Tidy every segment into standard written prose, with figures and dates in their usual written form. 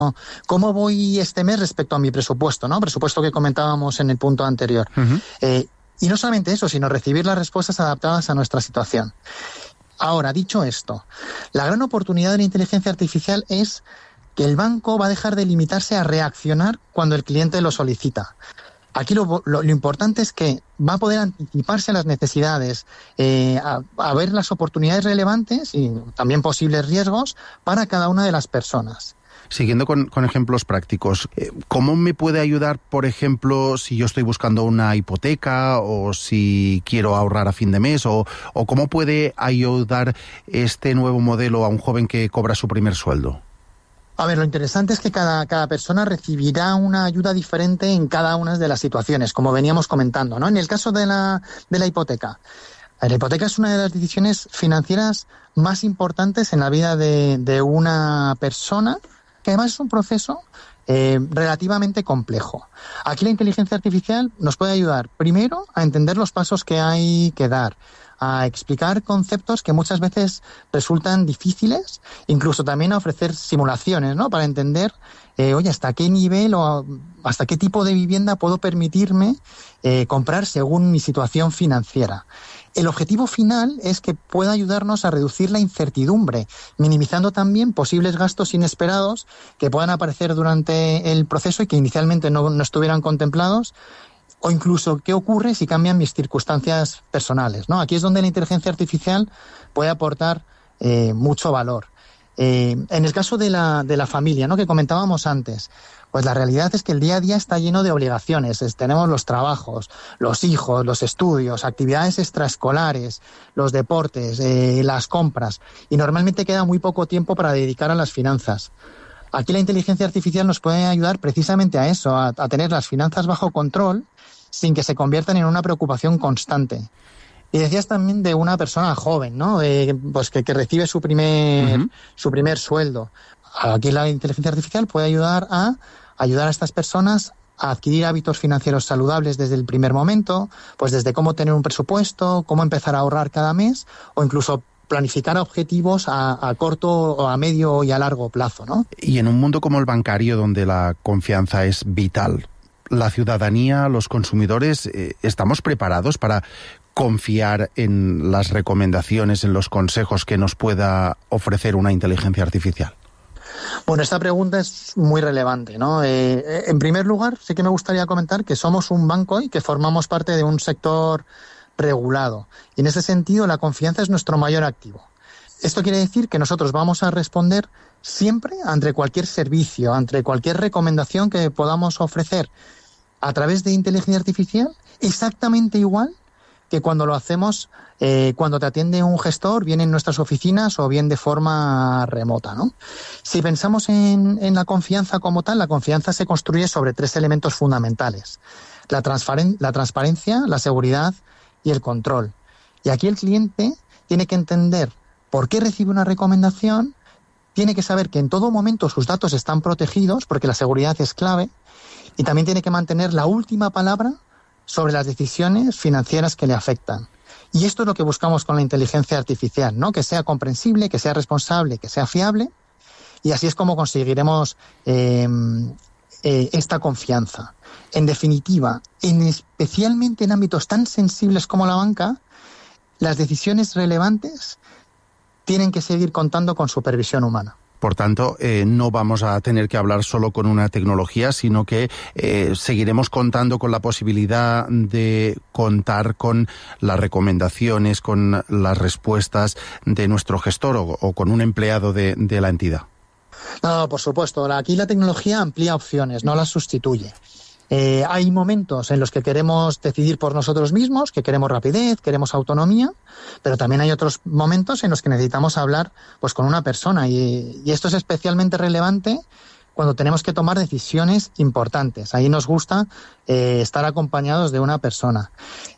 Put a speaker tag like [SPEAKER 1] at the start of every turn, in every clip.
[SPEAKER 1] ¿Cómo voy este mes respecto a mi presupuesto, ¿no? Presupuesto que comentábamos en el punto anterior. Y no solamente eso, sino recibir las respuestas adaptadas a nuestra situación. Ahora, dicho esto, la gran oportunidad de la inteligencia artificial es que el banco va a dejar de limitarse a reaccionar cuando el cliente lo solicita. Aquí lo importante es que va a poder anticiparse a las necesidades, a ver las oportunidades relevantes y también posibles riesgos para cada una de las personas.
[SPEAKER 2] Siguiendo con ejemplos prácticos, ¿cómo me puede ayudar, por ejemplo, si yo estoy buscando una hipoteca o si quiero ahorrar a fin de mes? ¿O cómo puede ayudar este nuevo modelo a un joven que cobra su primer sueldo?
[SPEAKER 1] A ver, lo interesante es que cada persona recibirá una ayuda diferente en cada una de las situaciones, como veníamos comentando, ¿no? En el caso de la hipoteca. La hipoteca es una de las decisiones financieras más importantes en la vida de una persona, que además es un proceso relativamente complejo. Aquí la inteligencia artificial nos puede ayudar, primero, a entender los pasos que hay que dar, a explicar conceptos que muchas veces resultan difíciles, incluso también a ofrecer simulaciones, ¿no? Para entender, hasta qué nivel o hasta qué tipo de vivienda puedo permitirme comprar según mi situación financiera. El objetivo final es que pueda ayudarnos a reducir la incertidumbre, minimizando también posibles gastos inesperados que puedan aparecer durante el proceso y que inicialmente no estuvieran contemplados, o incluso qué ocurre si cambian mis circunstancias personales, ¿no? Aquí es donde la inteligencia artificial puede aportar mucho valor. En el caso de la familia, ¿no?, que comentábamos antes, pues la realidad es que el día a día está lleno de obligaciones. Tenemos los trabajos, los hijos, los estudios, actividades extraescolares, los deportes, las compras, y normalmente queda muy poco tiempo para dedicar a las finanzas. Aquí la inteligencia artificial nos puede ayudar precisamente a eso, a tener las finanzas bajo control sin que se conviertan en una preocupación constante. Y decías también de una persona joven, ¿no? Pues que recibe su primer sueldo. Aquí la inteligencia artificial puede ayudar a estas personas a adquirir hábitos financieros saludables desde el primer momento, pues desde cómo tener un presupuesto, cómo empezar a ahorrar cada mes, o incluso planificar objetivos a corto, o a medio y a largo plazo, ¿no?
[SPEAKER 2] Y en un mundo como el bancario, donde la confianza es vital, la ciudadanía, los consumidores, ¿estamos preparados para confiar en las recomendaciones, en los consejos que nos pueda ofrecer una inteligencia artificial?
[SPEAKER 1] Bueno, esta pregunta es muy relevante, ¿no? En primer lugar, sí que me gustaría comentar que somos un banco y que formamos parte de un sector regulado. Y en ese sentido, la confianza es nuestro mayor activo. Esto quiere decir que nosotros vamos a responder siempre ante cualquier servicio, ante cualquier recomendación que podamos ofrecer a través de inteligencia artificial, exactamente igual que cuando lo hacemos, cuando te atiende un gestor, bien en nuestras oficinas o bien de forma remota, ¿no? Si pensamos en la confianza como tal, la confianza se construye sobre 3 elementos fundamentales: la transparencia, la seguridad y el control. Y aquí el cliente tiene que entender por qué recibe una recomendación, tiene que saber que en todo momento sus datos están protegidos, porque la seguridad es clave, y también tiene que mantener la última palabra sobre las decisiones financieras que le afectan. Y esto es lo que buscamos con la inteligencia artificial, ¿no? Que sea comprensible, que sea responsable, que sea fiable, y así es como conseguiremos esta confianza. En definitiva, especialmente en ámbitos tan sensibles como la banca, las decisiones relevantes tienen que seguir contando con supervisión humana.
[SPEAKER 2] Por tanto, no vamos a tener que hablar solo con una tecnología, sino que seguiremos contando con la posibilidad de contar con las recomendaciones, con las respuestas de nuestro gestor o con un empleado de la entidad.
[SPEAKER 1] No, por supuesto. Aquí la tecnología amplía opciones, no las sustituye. Hay momentos en los que queremos decidir por nosotros mismos, que queremos rapidez, queremos autonomía, pero también hay otros momentos en los que necesitamos hablar pues con una persona, y esto es especialmente relevante cuando tenemos que tomar decisiones importantes. Ahí nos gusta estar acompañados de una persona.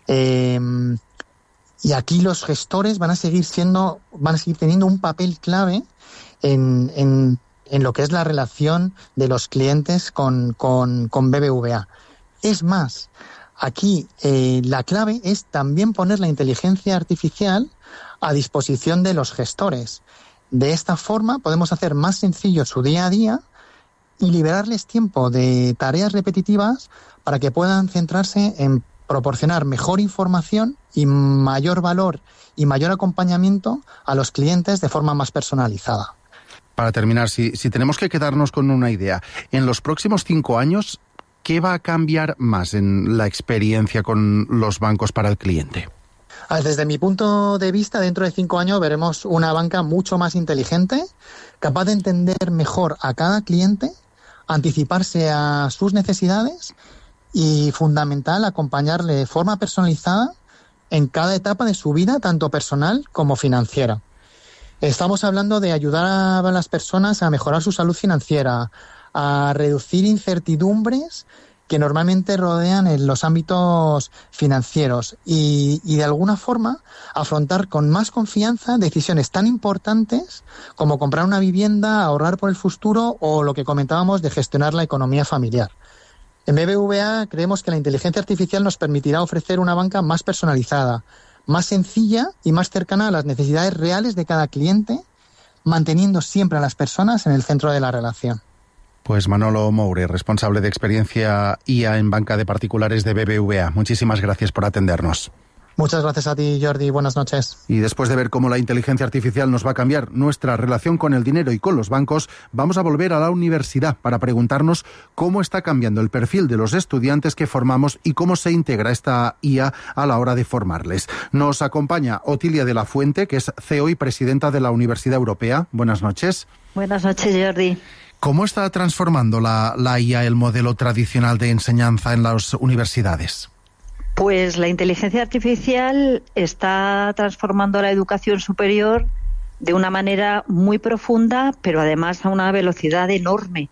[SPEAKER 1] Y aquí los gestores van a seguir teniendo un papel clave en lo que es la relación de los clientes con BBVA. Es más, aquí la clave es también poner la inteligencia artificial a disposición de los gestores. De esta forma podemos hacer más sencillo su día a día, y liberarles tiempo de tareas repetitivas para que puedan centrarse en proporcionar mejor información y mayor valor y mayor acompañamiento a los clientes de forma más personalizada.
[SPEAKER 2] Para terminar, si tenemos que quedarnos con una idea, en los próximos 5 años, ¿qué va a cambiar más en la experiencia con los bancos para el cliente?
[SPEAKER 1] Desde mi punto de vista, dentro de 5 años veremos una banca mucho más inteligente, capaz de entender mejor a cada cliente, anticiparse a sus necesidades y, fundamental, acompañarle de forma personalizada en cada etapa de su vida, tanto personal como financiera. Estamos hablando de ayudar a las personas a mejorar su salud financiera, a reducir incertidumbres que normalmente rodean en los ámbitos financieros y de alguna forma afrontar con más confianza decisiones tan importantes como comprar una vivienda, ahorrar por el futuro o lo que comentábamos de gestionar la economía familiar. En BBVA creemos que la inteligencia artificial nos permitirá ofrecer una banca más personalizada, más sencilla y más cercana a las necesidades reales de cada cliente, manteniendo siempre a las personas en el centro de la relación.
[SPEAKER 2] Pues Manolo Moure, responsable de experiencia IA en banca de particulares de BBVA. Muchísimas gracias por atendernos.
[SPEAKER 1] Muchas gracias a ti, Jordi. Buenas noches.
[SPEAKER 2] Y después de ver cómo la inteligencia artificial nos va a cambiar nuestra relación con el dinero y con los bancos, vamos a volver a la universidad para preguntarnos cómo está cambiando el perfil de los estudiantes que formamos y cómo se integra esta IA a la hora de formarles. Nos acompaña Otilia de la Fuente, que es CEO y presidenta de la Universidad Europea. Buenas noches.
[SPEAKER 3] Buenas noches, Jordi.
[SPEAKER 2] ¿Cómo está transformando la IA el modelo tradicional de enseñanza en las universidades?
[SPEAKER 3] Pues la inteligencia artificial está transformando la educación superior de una manera muy profunda, pero además a una velocidad enorme.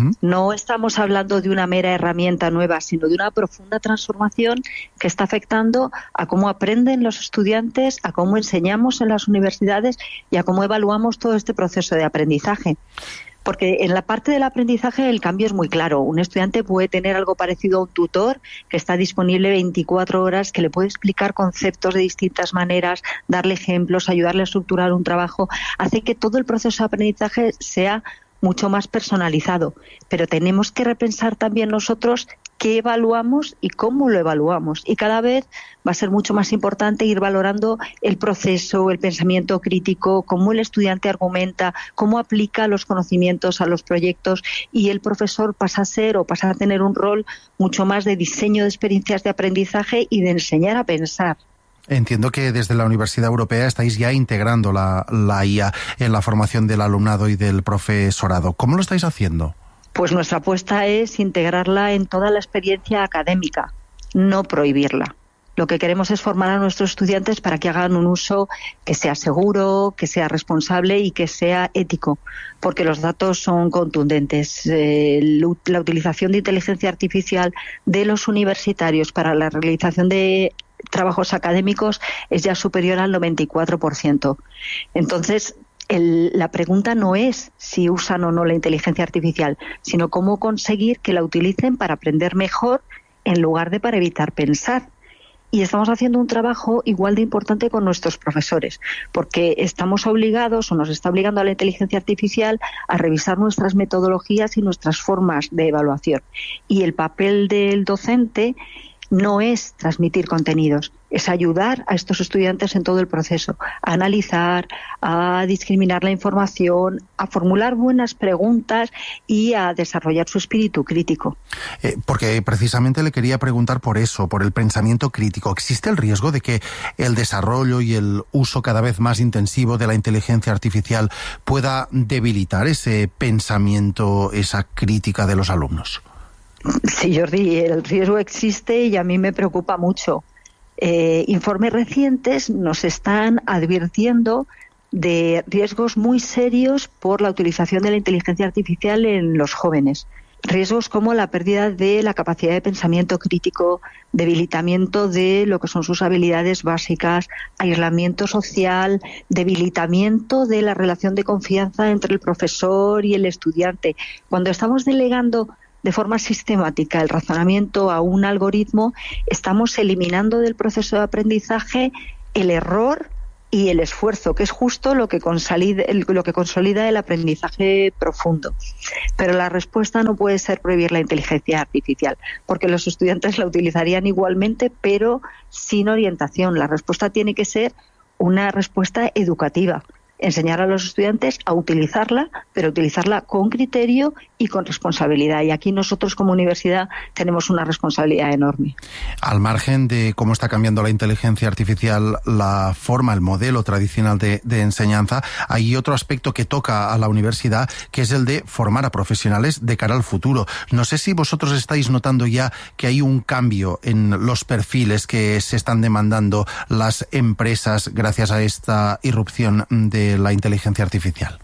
[SPEAKER 3] No estamos hablando de una mera herramienta nueva, sino de una profunda transformación que está afectando a cómo aprenden los estudiantes, a cómo enseñamos en las universidades y a cómo evaluamos todo este proceso de aprendizaje. Porque en la parte del aprendizaje el cambio es muy claro. Un estudiante puede tener algo parecido a un tutor que está disponible 24 horas, que le puede explicar conceptos de distintas maneras, darle ejemplos, ayudarle a estructurar un trabajo. Hace que todo el proceso de aprendizaje sea mucho más personalizado. Pero tenemos que repensar también nosotros qué evaluamos y cómo lo evaluamos. Y cada vez va a ser mucho más importante ir valorando el proceso, el pensamiento crítico, cómo el estudiante argumenta, cómo aplica los conocimientos a los proyectos, y el profesor pasa a tener un rol mucho más de diseño de experiencias de aprendizaje y de enseñar a pensar.
[SPEAKER 2] Entiendo que desde la Universidad Europea estáis ya integrando la IA en la formación del alumnado y del profesorado. ¿Cómo lo estáis haciendo?
[SPEAKER 3] Pues nuestra apuesta es integrarla en toda la experiencia académica, no prohibirla. Lo que queremos es formar a nuestros estudiantes para que hagan un uso que sea seguro, que sea responsable y que sea ético, porque los datos son contundentes. La utilización de inteligencia artificial de los universitarios para la realización de trabajos académicos es ya superior al 94%. Entonces, la pregunta no es si usan o no la inteligencia artificial, sino cómo conseguir que la utilicen para aprender mejor en lugar de para evitar pensar. Y estamos haciendo un trabajo igual de importante con nuestros profesores, porque estamos obligados, o nos está obligando a la inteligencia artificial, a revisar nuestras metodologías y nuestras formas de evaluación. Y el papel del docente no es transmitir contenidos, es ayudar a estos estudiantes en todo el proceso, a analizar, a discriminar la información, a formular buenas preguntas y a desarrollar su espíritu crítico.
[SPEAKER 2] Porque precisamente le quería preguntar por eso, por el pensamiento crítico. ¿Existe el riesgo de que el desarrollo y el uso cada vez más intensivo de la inteligencia artificial pueda debilitar ese pensamiento, esa crítica de los alumnos?
[SPEAKER 3] Sí, Jordi, el riesgo existe y a mí me preocupa mucho. Informes recientes nos están advirtiendo de riesgos muy serios por la utilización de la inteligencia artificial en los jóvenes. Riesgos como la pérdida de la capacidad de pensamiento crítico, debilitamiento de lo que son sus habilidades básicas, aislamiento social, debilitamiento de la relación de confianza entre el profesor y el estudiante. Cuando estamos delegando de forma sistemática el razonamiento a un algoritmo, estamos eliminando del proceso de aprendizaje el error y el esfuerzo, que es justo lo que consolida el aprendizaje profundo. Pero la respuesta no puede ser prohibir la inteligencia artificial, porque los estudiantes la utilizarían igualmente, pero sin orientación. La respuesta tiene que ser una respuesta educativa. Enseñar a los estudiantes a utilizarla, pero utilizarla con criterio y con responsabilidad. Y aquí nosotros como universidad tenemos una responsabilidad enorme.
[SPEAKER 2] Al margen de cómo está cambiando la inteligencia artificial, la forma, el modelo tradicional de enseñanza, hay otro aspecto que toca a la universidad, que es el de formar a profesionales de cara al futuro. No sé si vosotros estáis notando ya que hay un cambio en los perfiles que se están demandando las empresas gracias a esta irrupción de la inteligencia artificial.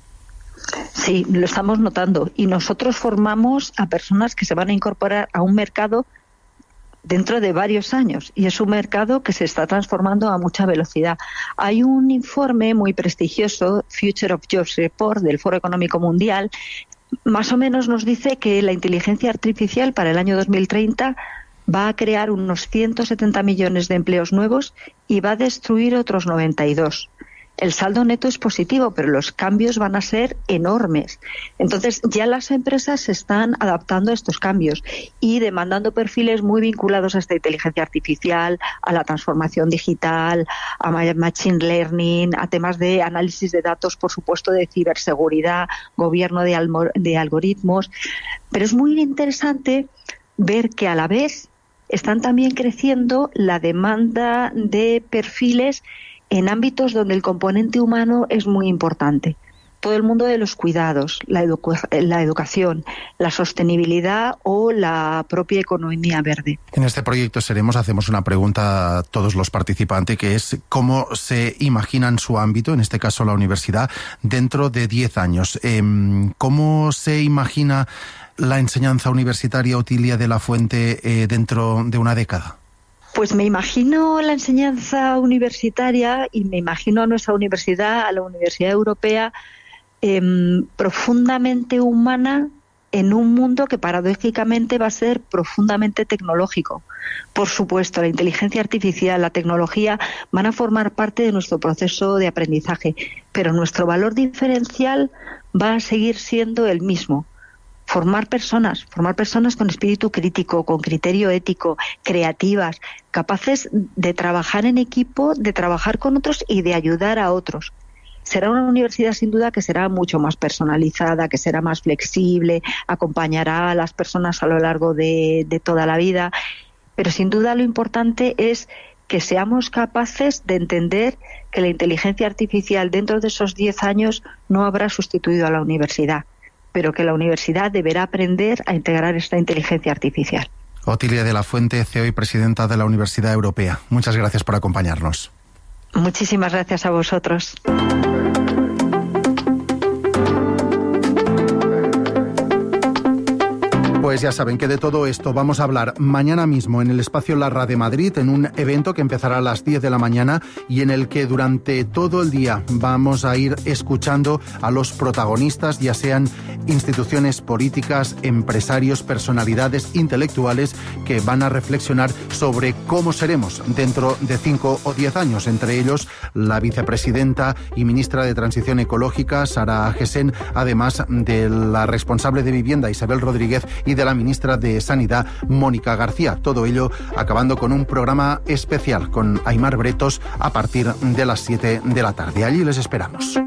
[SPEAKER 3] Sí, lo estamos notando, y nosotros formamos a personas que se van a incorporar a un mercado dentro de varios años, y es un mercado que se está transformando a mucha velocidad. Hay un informe muy prestigioso, Future of Jobs Report, del Foro Económico Mundial, más o menos nos dice que la inteligencia artificial para el año 2030 va a crear unos 170 millones de empleos nuevos y va a destruir otros 92. El saldo neto es positivo, pero los cambios van a ser enormes. Entonces, ya las empresas se están adaptando a estos cambios y demandando perfiles muy vinculados a esta inteligencia artificial, a la transformación digital, a machine learning, a temas de análisis de datos, por supuesto, de ciberseguridad, gobierno de algoritmos. Pero es muy interesante ver que a la vez están también creciendo la demanda de perfiles en ámbitos donde el componente humano es muy importante. Todo el mundo de los cuidados, la educación, la sostenibilidad o la propia economía verde.
[SPEAKER 2] En este proyecto Seremos hacemos una pregunta a todos los participantes, que es cómo se imaginan su ámbito, en este caso la universidad, dentro de 10 años. ¿Cómo se imagina la enseñanza universitaria Otilia de la Fuente dentro de una década?
[SPEAKER 3] Pues me imagino la enseñanza universitaria y me imagino a nuestra universidad, a la Universidad Europea, profundamente humana en un mundo que paradójicamente va a ser profundamente tecnológico. Por supuesto, la inteligencia artificial, la tecnología van a formar parte de nuestro proceso de aprendizaje, pero nuestro valor diferencial va a seguir siendo el mismo. Formar personas con espíritu crítico, con criterio ético, creativas, capaces de trabajar en equipo, de trabajar con otros y de ayudar a otros. Será una universidad sin duda que será mucho más personalizada, que será más flexible, acompañará a las personas a lo largo de toda la vida, pero sin duda lo importante es que seamos capaces de entender que la inteligencia artificial dentro de esos 10 años no habrá sustituido a la universidad, pero que la universidad deberá aprender a integrar esta inteligencia artificial.
[SPEAKER 2] Otilia de la Fuente, CEO y presidenta de la Universidad Europea. Muchas gracias por acompañarnos.
[SPEAKER 3] Muchísimas gracias a vosotros.
[SPEAKER 2] Pues ya saben que de todo esto vamos a hablar mañana mismo en el espacio Larra de Madrid, en un evento que empezará a las 10 de la mañana y en el que durante todo el día vamos a ir escuchando a los protagonistas, ya sean instituciones políticas, empresarios, personalidades intelectuales que van a reflexionar sobre cómo seremos dentro de 5 o 10 años. Entre ellos, la vicepresidenta y ministra de Transición Ecológica, Sara Agesen, además de la responsable de Vivienda, Isabel Rodríguez, y de la ministra de Sanidad, Mónica García. Todo ello acabando con un programa especial con Aimar Bretos a partir de las 7 de la tarde. Allí les esperamos.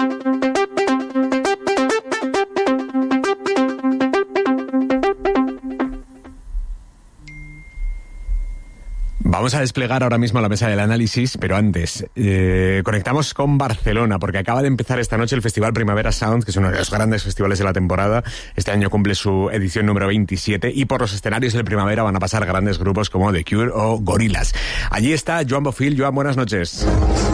[SPEAKER 4] Vamos a desplegar ahora mismo la mesa del análisis, pero antes conectamos con Barcelona, porque acaba de empezar esta noche el Festival Primavera Sound, que es uno de los grandes festivales de la temporada. Este año cumple su edición número 27 y por los escenarios del Primavera van a pasar grandes grupos como The Cure o Gorillaz. Allí está Joan Bofill. Joan, buenas noches.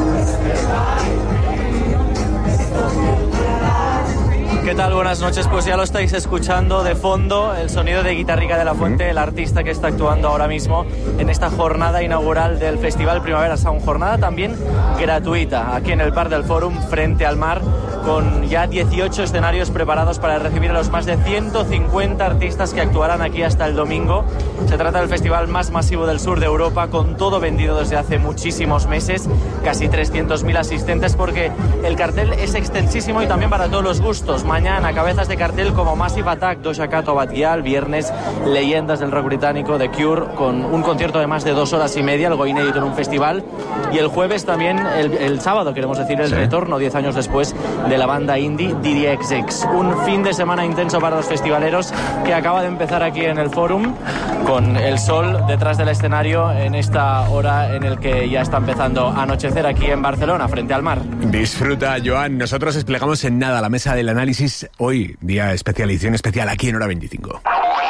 [SPEAKER 5] ¿Qué tal? Buenas noches. Pues ya lo estáis escuchando de fondo, el sonido de Guitarrica de la Fuente, el artista que está actuando ahora mismo en esta jornada inaugural del Festival Primavera Sound. Jornada también gratuita, aquí en el Parc del Fòrum, frente al mar, con ya 18 escenarios preparados para recibir a los más de 150 artistas que actuarán aquí hasta el domingo. Se trata del festival más masivo del sur de Europa, con todo vendido desde hace muchísimos meses, casi 300.000 asistentes, porque el cartel es extensísimo y también para todos los gustos. Mañana, cabezas de cartel como Massive Attack, Doja Cat o Bad Gyal. Viernes, leyendas del rock británico, The Cure, con un concierto de más de 2 horas y media, algo inédito en un festival. Y el jueves también, el sábado, queremos decir, el retorno, 10 años después, de la banda indie DDXX. Un fin de semana intenso para los festivaleros que acaba de empezar aquí en el Fórum, con el sol detrás del escenario en esta hora en el que ya está empezando a anochecer aquí en Barcelona, frente al mar.
[SPEAKER 4] Disfruta, Joan. Nosotros desplegamos en nada la mesa del análisis. Hoy, día especial, edición especial, aquí en Hora 25.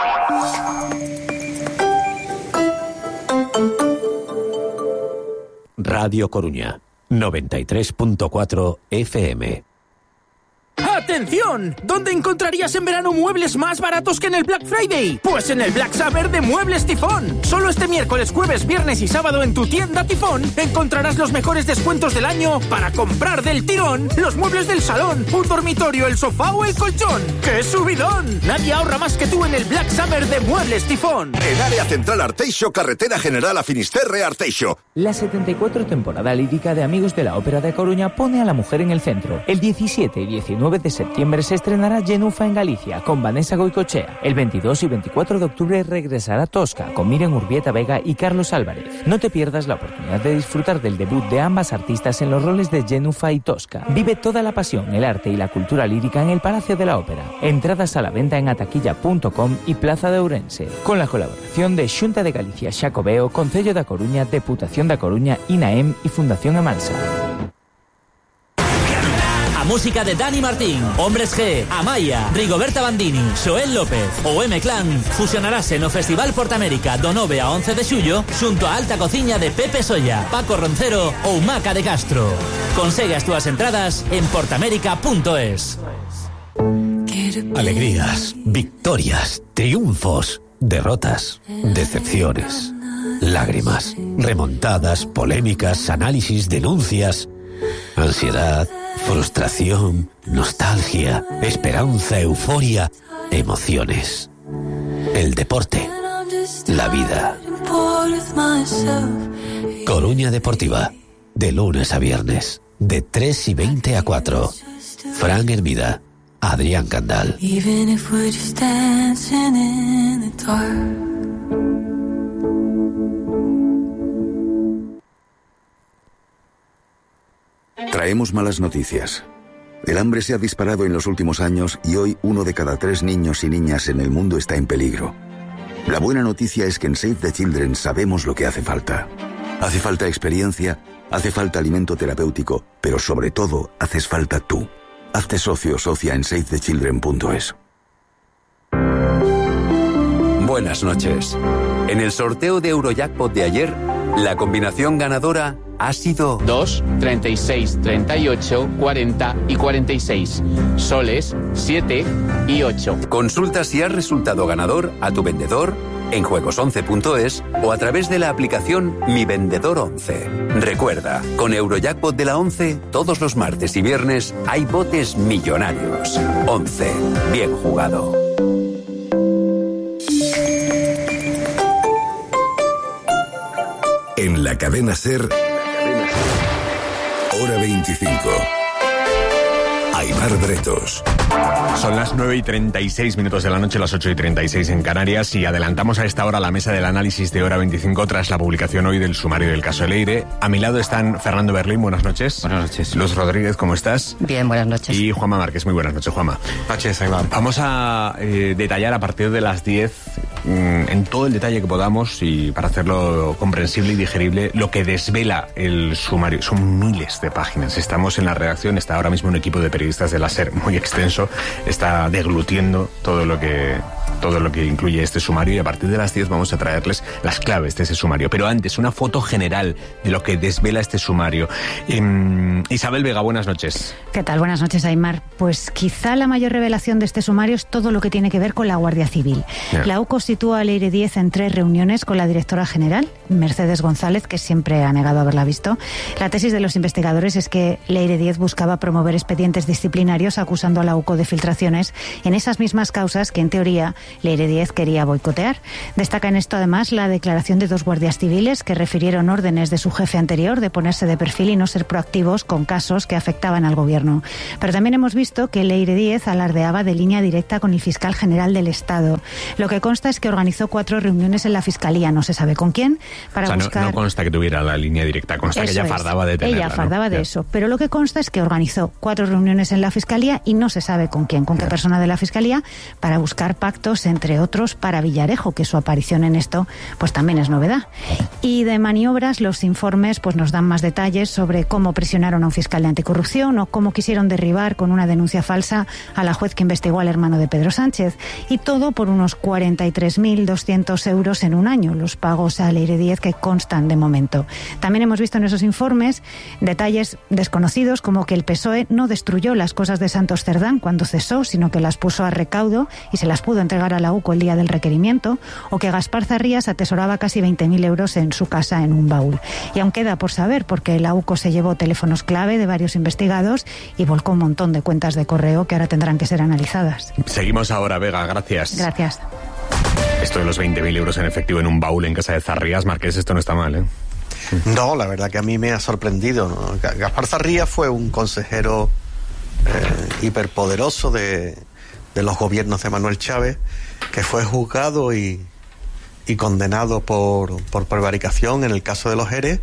[SPEAKER 6] Radio Coruña, 93.4 FM.
[SPEAKER 7] ¡Atención! ¿Dónde encontrarías en verano muebles más baratos que en el Black Friday? Pues en el Black Summer de Muebles Tifón. Solo este miércoles, jueves, viernes y sábado en tu tienda Tifón encontrarás los mejores descuentos del año para comprar del tirón los muebles del salón, un dormitorio, el sofá o el colchón. ¡Qué subidón! Nadie ahorra más que tú en el Black Summer de Muebles Tifón.
[SPEAKER 8] En Área Central Arteixo, carretera general a Finisterre, Arteixo.
[SPEAKER 9] La 74 temporada lírica de Amigos de la Ópera de Coruña pone a la mujer en el centro. El 17 y 19 de septiembre se estrenará Genufa en Galicia con Vanessa Goicochea. El 22 y 24 de octubre regresará Tosca con Miriam Urbieta Vega y Carlos Álvarez. No te pierdas la oportunidad de disfrutar del debut de ambas artistas en los roles de Genufa y Tosca. Vive toda la pasión, el arte y la cultura lírica en el Palacio de la Ópera. Entradas a la venta en ataquilla.com y Plaza de Ourense. Con la colaboración de Xunta de Galicia Xacobeo, Concello da Coruña, Deputación da Coruña, INAEM y Fundación Amansa.
[SPEAKER 10] Música de Dani Martín, Hombres G, Amaya, Rigoberta Bandini, Xoel López ou M-Clan fusionarase no Festival Portamérica do 9 a 11 de xullo xunto a Alta Cociña de Pepe Solla, Paco Roncero ou Maca de Castro. Consegue as túas entradas en portamérica.es.
[SPEAKER 6] Alegrías, victorias, triunfos, derrotas, decepciones, lágrimas, remontadas, polémicas, análisis, denuncias, ansiedad, frustración, nostalgia, esperanza, euforia, emociones. El deporte, la vida. Coruña Deportiva, de lunes a viernes, de 3:20 a 4. Fran Hermida, Adrián Candal.
[SPEAKER 11] Traemos malas noticias. El hambre se ha disparado en los últimos años y hoy 1 de cada 3 niños y niñas en el mundo está en peligro. La buena noticia es que en Save the Children sabemos lo que hace falta. Hace falta experiencia, hace falta alimento terapéutico, pero sobre todo haces falta tú. Hazte socio o socia en SaveTheChildren.es.
[SPEAKER 12] Buenas noches. En el sorteo de Eurojackpot de ayer, la combinación ganadora ha sido
[SPEAKER 13] 2, 36, 38, 40 y 46. Soles, 7 y 8.
[SPEAKER 12] Consulta si has resultado ganador a tu vendedor en juegos11.es o a través de la aplicación Mi Vendedor 11. Recuerda, con Eurojackpot de la 11, todos los martes y viernes hay botes millonarios. 11. Bien jugado.
[SPEAKER 8] En la cadena SER, Hora 25. Aimar Bretos.
[SPEAKER 4] Son las 9:36 de la noche, las 8:36 en Canarias, y adelantamos a esta hora la mesa del análisis de Hora 25 tras la publicación hoy del sumario del caso Leire. A mi lado están Fernando Berlín, buenas noches.
[SPEAKER 14] Buenas noches.
[SPEAKER 4] Luz Rodríguez, ¿cómo estás?
[SPEAKER 14] Bien, buenas noches.
[SPEAKER 4] Y Juanma Márquez, muy buenas noches, Juanma.
[SPEAKER 14] Noches, Aimar.
[SPEAKER 4] Vamos a detallar a partir de las 10, en todo el detalle que podamos y para hacerlo comprensible y digerible, lo que desvela el sumario. Son miles de páginas. Estamos en la redacción, está ahora mismo un equipo de periodistas de la SER muy extenso, está deglutiendo todo lo que todo lo que incluye este sumario, y a partir de las 10 vamos a traerles las claves de ese sumario. Pero antes, una foto general de lo que desvela este sumario. Isabel Vega, buenas noches.
[SPEAKER 14] ¿Qué tal? Buenas noches, Aimar. Pues quizá la mayor revelación de este sumario es todo lo que tiene que ver con la Guardia Civil. La UCO sitúa a Leire Díez en 3 reuniones con la directora general, Mercedes González, que siempre ha negado haberla visto. La tesis de los investigadores es que Leire Díez buscaba promover expedientes disciplinarios acusando a la UCO de filtraciones en esas mismas causas que, en teoría, Leire Díez quería boicotear. Destaca en esto, además, la declaración de 2 guardias civiles que refirieron órdenes de su jefe anterior de ponerse de perfil y no ser proactivos con casos que afectaban al gobierno. Pero también hemos visto que Leire Díez alardeaba de línea directa con el fiscal general del Estado. Lo que consta es que organizó 4 reuniones en la Fiscalía, no se sabe con quién, para buscar...
[SPEAKER 4] No consta que tuviera la línea directa, consta que ella fardaba de tenerla.
[SPEAKER 14] Ella fardaba de eso, pero lo que consta es que organizó 4 reuniones en la Fiscalía y no se sabe con quién, con qué persona de la Fiscalía, para buscar pactos, entre otros, para Villarejo, que su aparición en esto pues también es novedad. Y de maniobras, los informes pues nos dan más detalles sobre cómo presionaron a un fiscal de anticorrupción o cómo quisieron derribar con una denuncia falsa a la juez que investigó al hermano de Pedro Sánchez. Y todo por unos 43.200 euros en un año, los pagos a Leire Díez que constan de momento. También hemos visto en esos informes detalles desconocidos, como que el PSOE no destruyó las cosas de Santos Cerdán cuando cesó, sino que las puso a recaudo y se las pudo entregar a la UCO el día del requerimiento, o que Gaspar Zarrías atesoraba casi 20.000 euros en su casa en un baúl. Y aún queda por saber, porque la UCO se llevó teléfonos clave de varios investigados y volcó un montón de cuentas de correo que ahora tendrán que ser analizadas.
[SPEAKER 4] Seguimos ahora, Vega, gracias.
[SPEAKER 14] Gracias.
[SPEAKER 4] Esto de los 20.000 euros en efectivo en un baúl en casa de Zarrías, Marqués, esto no está mal, ¿eh?
[SPEAKER 15] No, la verdad que a mí me ha sorprendido, ¿no? Gaspar Zarrías fue un consejero hiperpoderoso de los gobiernos de Manuel Chávez, que fue juzgado y condenado por prevaricación en el caso de los ERE,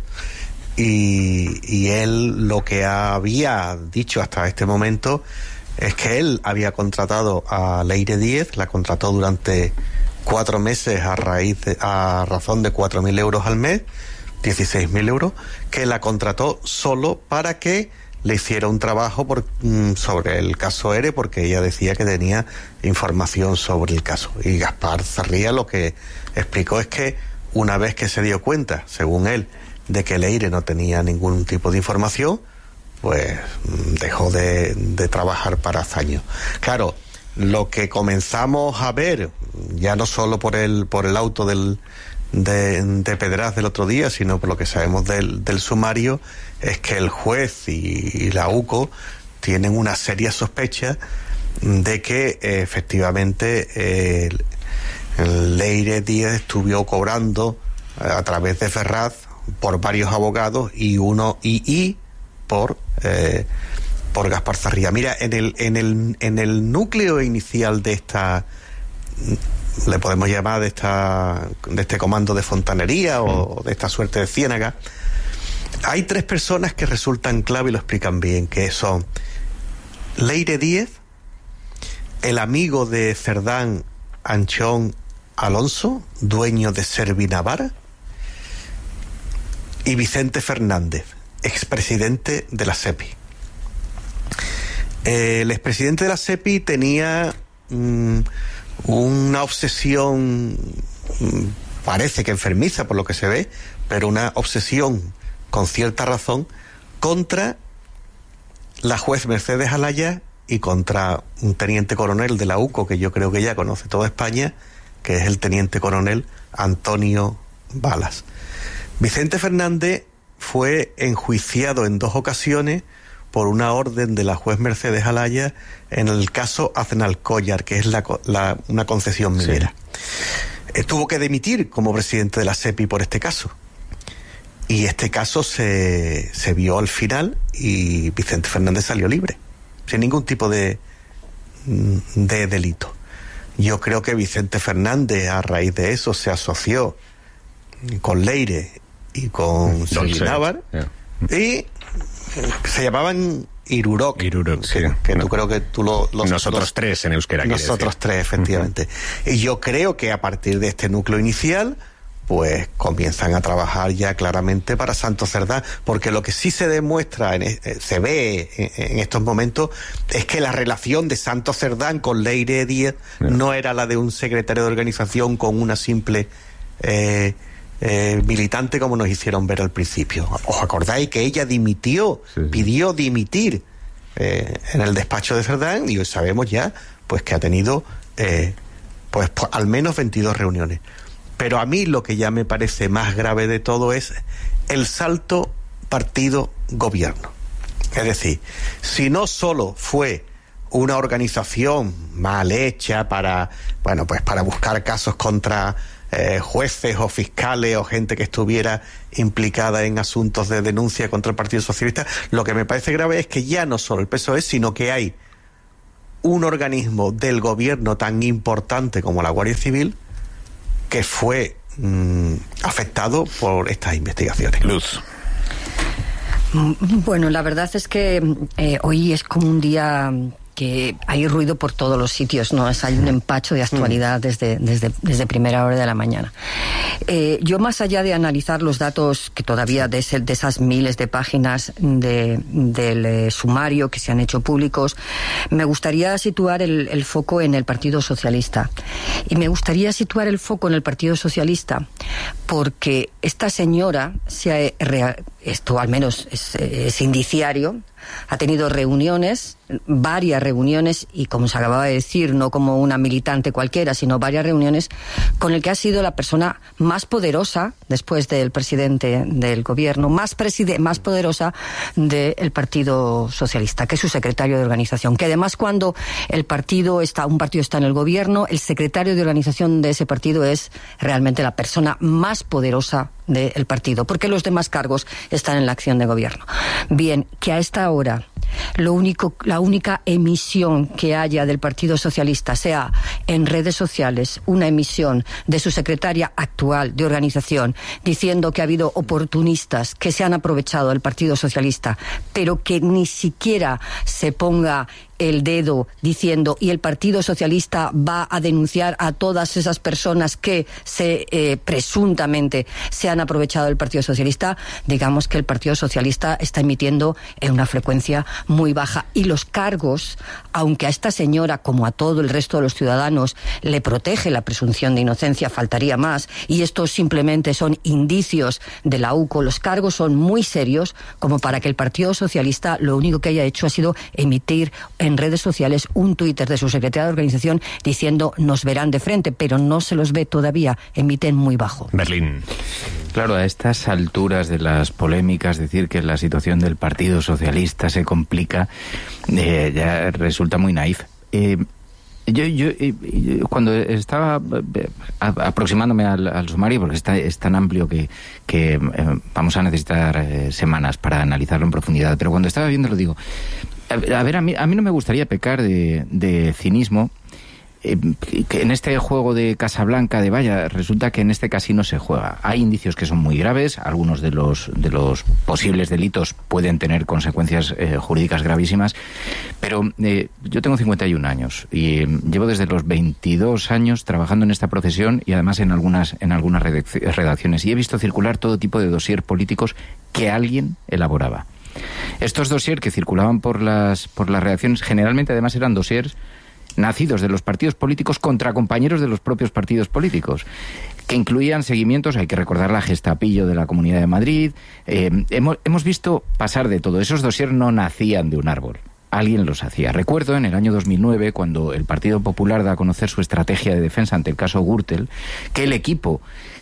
[SPEAKER 15] y él lo que había dicho hasta este momento es que él había contratado a Leire Díez, la contrató durante 4 meses a razón de 4.000 euros al mes, 16.000 euros, que la contrató solo para que le hiciera un trabajo sobre el caso ERE, porque ella decía que tenía información sobre el caso. Y Gaspar Zarrías lo que explicó es que una vez que se dio cuenta, según él, de que Leire no tenía ningún tipo de información, pues dejó de trabajar para Azaño. Claro, lo que comenzamos a ver, ya no solo por el auto de Pedraz del otro día, sino por lo que sabemos del sumario, es que el juez y la UCO tienen una seria sospecha de que efectivamente Leire Díez estuvo cobrando a través de Ferraz por varios abogados y por Gaspar Zarrías. Mira, en el núcleo inicial de esta, le podemos llamar de este comando de fontanería o de esta suerte de ciénaga, hay 3 personas que resultan clave y lo explican bien, que son Leire Díez, el amigo de Cerdán, Anchón Alonso, dueño de Servinavar, y Vicente Fernández, expresidente de la SEPI. El expresidente de la SEPI tenía una obsesión, parece que enfermiza por lo que se ve, pero una obsesión con cierta razón contra la juez Mercedes Alaya y contra un teniente coronel de la UCO que yo creo que ya conoce toda España, que es el teniente coronel Antonio Balas. Vicente Fernández fue enjuiciado en 2 ocasiones por una orden de la juez Mercedes Alaya en el caso Aznalcóllar, que es una concesión minera. Sí. Tuvo que dimitir como presidente de la SEPI por este caso. Y este caso se vio al final y Vicente Fernández salió libre, sin ningún tipo de delito. Yo creo que Vicente Fernández, a raíz de eso, se asoció con Leire y con Servinavar, y se llamaban Irurok,
[SPEAKER 4] sí.
[SPEAKER 15] que tú creo que tú
[SPEAKER 4] nosotros 3 en euskera.
[SPEAKER 15] Nosotros 3, efectivamente. Y yo creo que a partir de este núcleo inicial, pues comienzan a trabajar ya claramente para Santos Cerdán, porque lo que sí se demuestra, se ve en estos momentos, es que la relación de Santos Cerdán con Leire Díez no era la de un secretario de organización con una simple militante, como nos hicieron ver al principio. ¿Os acordáis que ella dimitió, pidió dimitir en el despacho de Cerdán? Y hoy sabemos ya pues que ha tenido pues al menos 22 reuniones. Pero a mí lo que ya me parece más grave de todo es el salto partido-gobierno. Es decir, si no solo fue una organización mal hecha para buscar casos contra jueces o fiscales o gente que estuviera implicada en asuntos de denuncia contra el Partido Socialista, lo que me parece grave es que ya no solo el PSOE, sino que hay un organismo del gobierno tan importante como la Guardia Civil que fue afectado por estas investigaciones.
[SPEAKER 4] Luz.
[SPEAKER 16] Bueno, la verdad es que hoy es como un día que hay ruido por todos los sitios, ¿no? Hay un empacho de actualidad desde primera hora de la mañana. Yo, más allá de analizar los datos que todavía de esas miles de páginas del sumario que se han hecho públicos, me gustaría situar el foco en el Partido Socialista. Y me gustaría situar el foco en el Partido Socialista porque esta señora, esto al menos es indiciario, ha tenido reuniones, varias reuniones, y como se acababa de decir, no como una militante cualquiera, sino varias reuniones con el que ha sido la persona más poderosa, después del presidente del gobierno, más poderosa del Partido Socialista, que es su secretario de organización. Que además, cuando un partido está en el gobierno, el secretario de organización de ese partido es realmente la persona más poderosa del partido, porque los demás cargos están en la acción de gobierno. Bien, que a esta hora la única emisión que haya del Partido Socialista sea en redes sociales, una emisión de su secretaria actual de organización diciendo que ha habido oportunistas que se han aprovechado del Partido Socialista, pero que ni siquiera se ponga el dedo diciendo y el Partido Socialista va a denunciar a todas esas personas que presuntamente se han aprovechado del Partido Socialista, digamos que el Partido Socialista está emitiendo en una frecuencia muy baja. Y los cargos, aunque a esta señora, como a todo el resto de los ciudadanos, le protege la presunción de inocencia, faltaría más, y estos simplemente son indicios de la UCO, los cargos son muy serios como para que el Partido Socialista lo único que haya hecho ha sido emitir en redes sociales un Twitter de su secretaria de organización diciendo nos verán de frente, pero no se los ve todavía, emiten muy bajo.
[SPEAKER 4] Berlín.
[SPEAKER 17] Claro, a estas alturas de las polémicas, decir que la situación del Partido Socialista se complica ya resulta muy naif. Yo cuando estaba aproximándome al sumario, porque es tan amplio que vamos a necesitar semanas para analizarlo en profundidad, pero cuando estaba viéndolo digo, a ver, a mí no me gustaría pecar de cinismo, que en este juego de Casablanca, de vaya, resulta que en este casino se juega. Hay indicios que son muy graves, algunos de los posibles delitos pueden tener consecuencias jurídicas gravísimas, pero yo tengo 51 años y llevo desde los 22 años trabajando en esta profesión y además en algunas redacciones, y he visto circular todo tipo de dossier políticos que alguien elaboraba. Estos dossiers que circulaban por las redacciones generalmente además eran dossiers nacidos de los partidos políticos contra compañeros de los propios partidos políticos, que incluían seguimientos, hay que recordar la Gestapillo de la Comunidad de Madrid. Hemos visto pasar de todo. Esos dossiers no nacían de un árbol. Alguien los hacía. Recuerdo en el año 2009, cuando el Partido Popular da a conocer su estrategia de defensa ante el caso Gürtel, que el equipo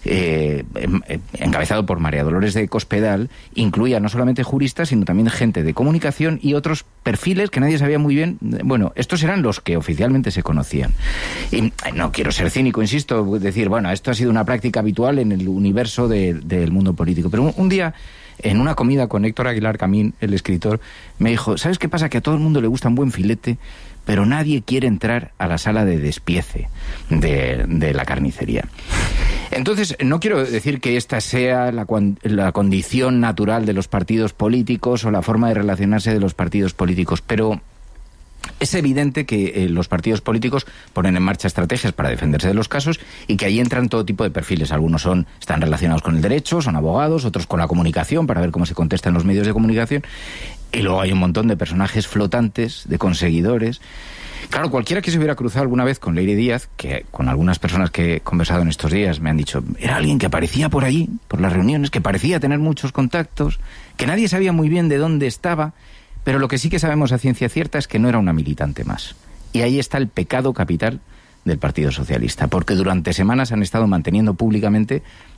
[SPEAKER 17] encabezado por María Dolores de Cospedal incluía no solamente juristas, sino también gente de comunicación y otros perfiles que nadie sabía muy bien. Bueno, estos eran los que oficialmente se conocían. Y no quiero ser cínico, insisto, decir, bueno, esto ha sido una práctica habitual en el universo del mundo político. Pero un día, en una comida con Héctor Aguilar Camín, el escritor, me dijo, ¿sabes qué pasa? Que a todo el mundo le gusta un buen filete, pero nadie quiere entrar a la sala de despiece de la carnicería. Entonces, no quiero decir que esta sea la condición natural de los partidos políticos o la forma de relacionarse de los partidos políticos, pero Es evidente que los partidos políticos ponen en marcha estrategias para defenderse de los casos y que ahí entran todo tipo de perfiles. Algunos están relacionados con el derecho, son abogados, otros con la comunicación, para ver cómo se contesta en los medios de comunicación. Y luego hay un montón de personajes flotantes, de conseguidores. Claro, cualquiera que se hubiera cruzado alguna vez con Leire Díaz, que con algunas personas que he conversado en estos días me han dicho, era alguien que aparecía por allí, por las reuniones, que parecía tener muchos contactos, que nadie sabía muy bien de dónde estaba, pero lo que sí que sabemos a ciencia cierta es que no era una militante más. Y ahí está el pecado capital del Partido Socialista, porque durante semanas han estado mintiendo públicamente.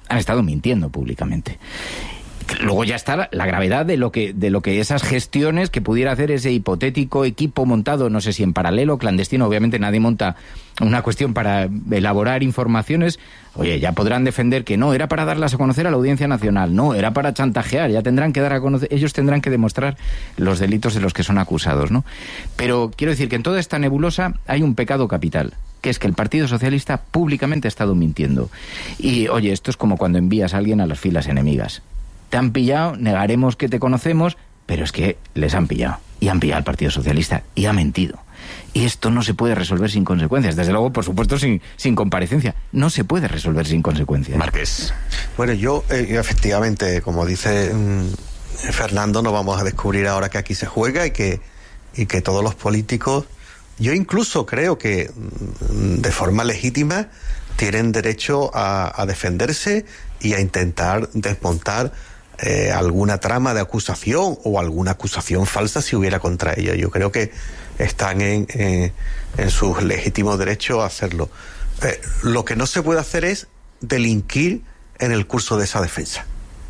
[SPEAKER 17] Luego ya está la gravedad de lo que esas gestiones que pudiera hacer ese hipotético equipo montado, no sé si en paralelo, clandestino, obviamente nadie monta una cuestión para elaborar informaciones. Oye, ya podrán defender que no, era para darlas a conocer a la Audiencia Nacional, no, era para chantajear, ya tendrán que dar a conocer, ellos tendrán que demostrar los delitos de los que son acusados, ¿no? Pero quiero decir que en toda esta nebulosa hay un pecado capital, que es que el Partido Socialista públicamente ha estado mintiendo. Y, oye, esto es como cuando envías a alguien a las filas enemigas. Te han pillado, negaremos que te conocemos, pero es que les han pillado. Y han pillado al Partido Socialista y ha mentido. Y esto no se puede resolver sin consecuencias. Desde luego, por supuesto, sin comparecencia. No se puede resolver sin consecuencias.
[SPEAKER 4] Márquez.
[SPEAKER 15] Bueno, yo efectivamente, como dice Fernando, no vamos a descubrir ahora que aquí se juega y que todos los políticos, yo incluso creo que de forma legítima, tienen derecho a defenderse y a intentar desmontar alguna trama de acusación o alguna acusación falsa si hubiera contra ellos. Yo creo que están en sus legítimos derechos a hacerlo. Lo que no se puede hacer es delinquir en el curso de esa defensa.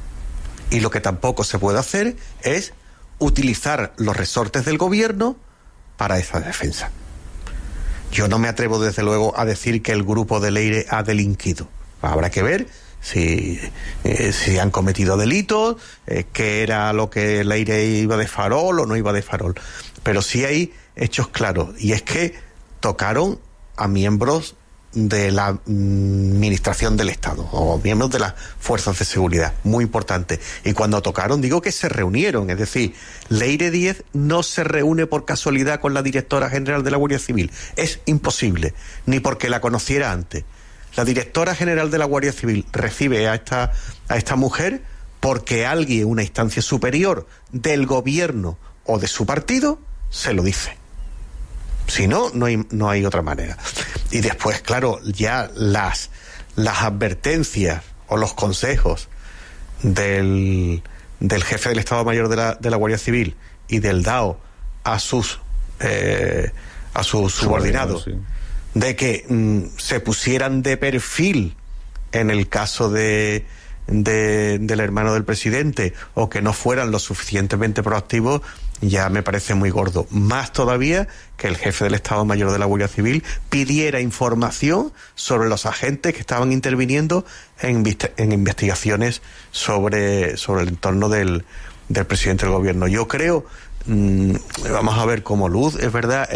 [SPEAKER 15] Y lo que tampoco se puede hacer es utilizar los resortes del gobierno para esa defensa. Yo no me atrevo, desde luego, a decir que el grupo de Leire ha delinquido. Habrá que ver si han cometido delitos, qué era lo que Leire iba de farol o no iba de farol. Pero sí hay hechos claros, y es que tocaron a miembros de la administración del Estado o miembros de las fuerzas de seguridad, muy importante. Y cuando tocaron, digo que se reunieron, es decir, Leire Díaz no se reúne por casualidad con la directora general de la Guardia Civil, es imposible, ni porque la conociera antes. La directora general de la Guardia Civil recibe a esta mujer porque alguien, una instancia superior del gobierno o de su partido, se lo dice. Si no, no hay otra manera. Y después, claro, ya las advertencias o los consejos del jefe del Estado Mayor de la Guardia Civil y del DAO a sus subordinados, sí, de que se pusieran de perfil en el caso del hermano del presidente, o que no fueran lo suficientemente proactivos, ya me parece muy gordo. Más todavía que el jefe del Estado Mayor de la Guardia Civil pidiera información sobre los agentes que estaban interviniendo en investigaciones sobre el entorno del presidente del gobierno. Yo creo, vamos a ver como luz, es verdad,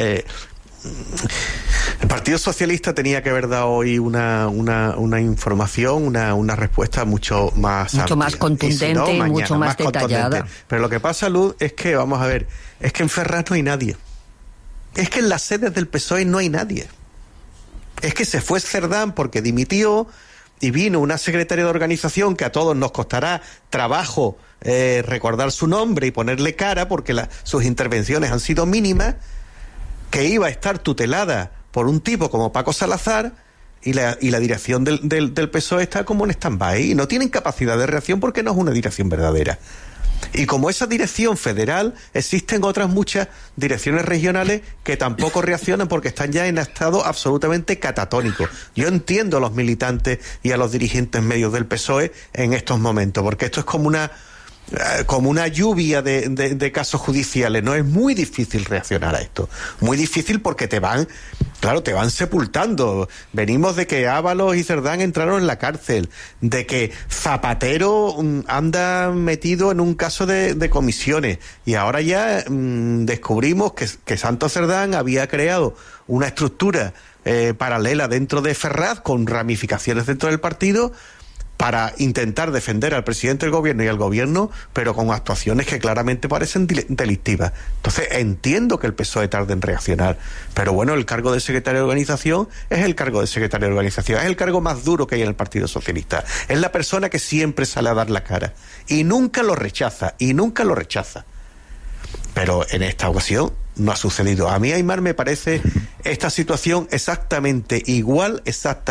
[SPEAKER 15] el Partido Socialista tenía que haber dado hoy una información, una respuesta mucho más
[SPEAKER 16] contundente, mañana, mucho más detallada.
[SPEAKER 15] Pero lo que pasa, Luz, es que, vamos a ver, es que en Ferraz no hay nadie. Es que en las sedes del PSOE no hay nadie. Es que se fue Cerdán porque dimitió y vino una secretaria de organización que a todos nos costará trabajo recordar su nombre y ponerle cara, porque sus intervenciones han sido mínimas, que iba a estar tutelada por un tipo como Paco Salazar, y la dirección del PSOE está como en stand-by y no tienen capacidad de reacción porque no es una dirección verdadera. Y como esa dirección federal, existen otras muchas direcciones regionales que tampoco reaccionan porque están ya en estado absolutamente catatónico. Yo entiendo a los militantes y a los dirigentes medios del PSOE en estos momentos, porque esto es como una lluvia de casos judiciales, ¿no? Es muy difícil reaccionar a esto. Muy difícil porque te van sepultando. Venimos de que Ábalos y Cerdán entraron en la cárcel, de que Zapatero anda metido en un caso de comisiones, y ahora ya descubrimos que Santos Cerdán había creado una estructura paralela dentro de Ferraz con ramificaciones dentro del partido para intentar defender al presidente del gobierno y al gobierno, pero con actuaciones que claramente parecen delictivas. Entonces entiendo que el PSOE tarde en reaccionar, pero bueno, el cargo de secretario de organización es el cargo de secretario de organización, es el cargo más duro que hay en el Partido Socialista, es la persona que siempre sale a dar la cara y nunca lo rechaza, pero en esta ocasión no ha sucedido. A mí, Aimar, me parece esta situación exactamente igual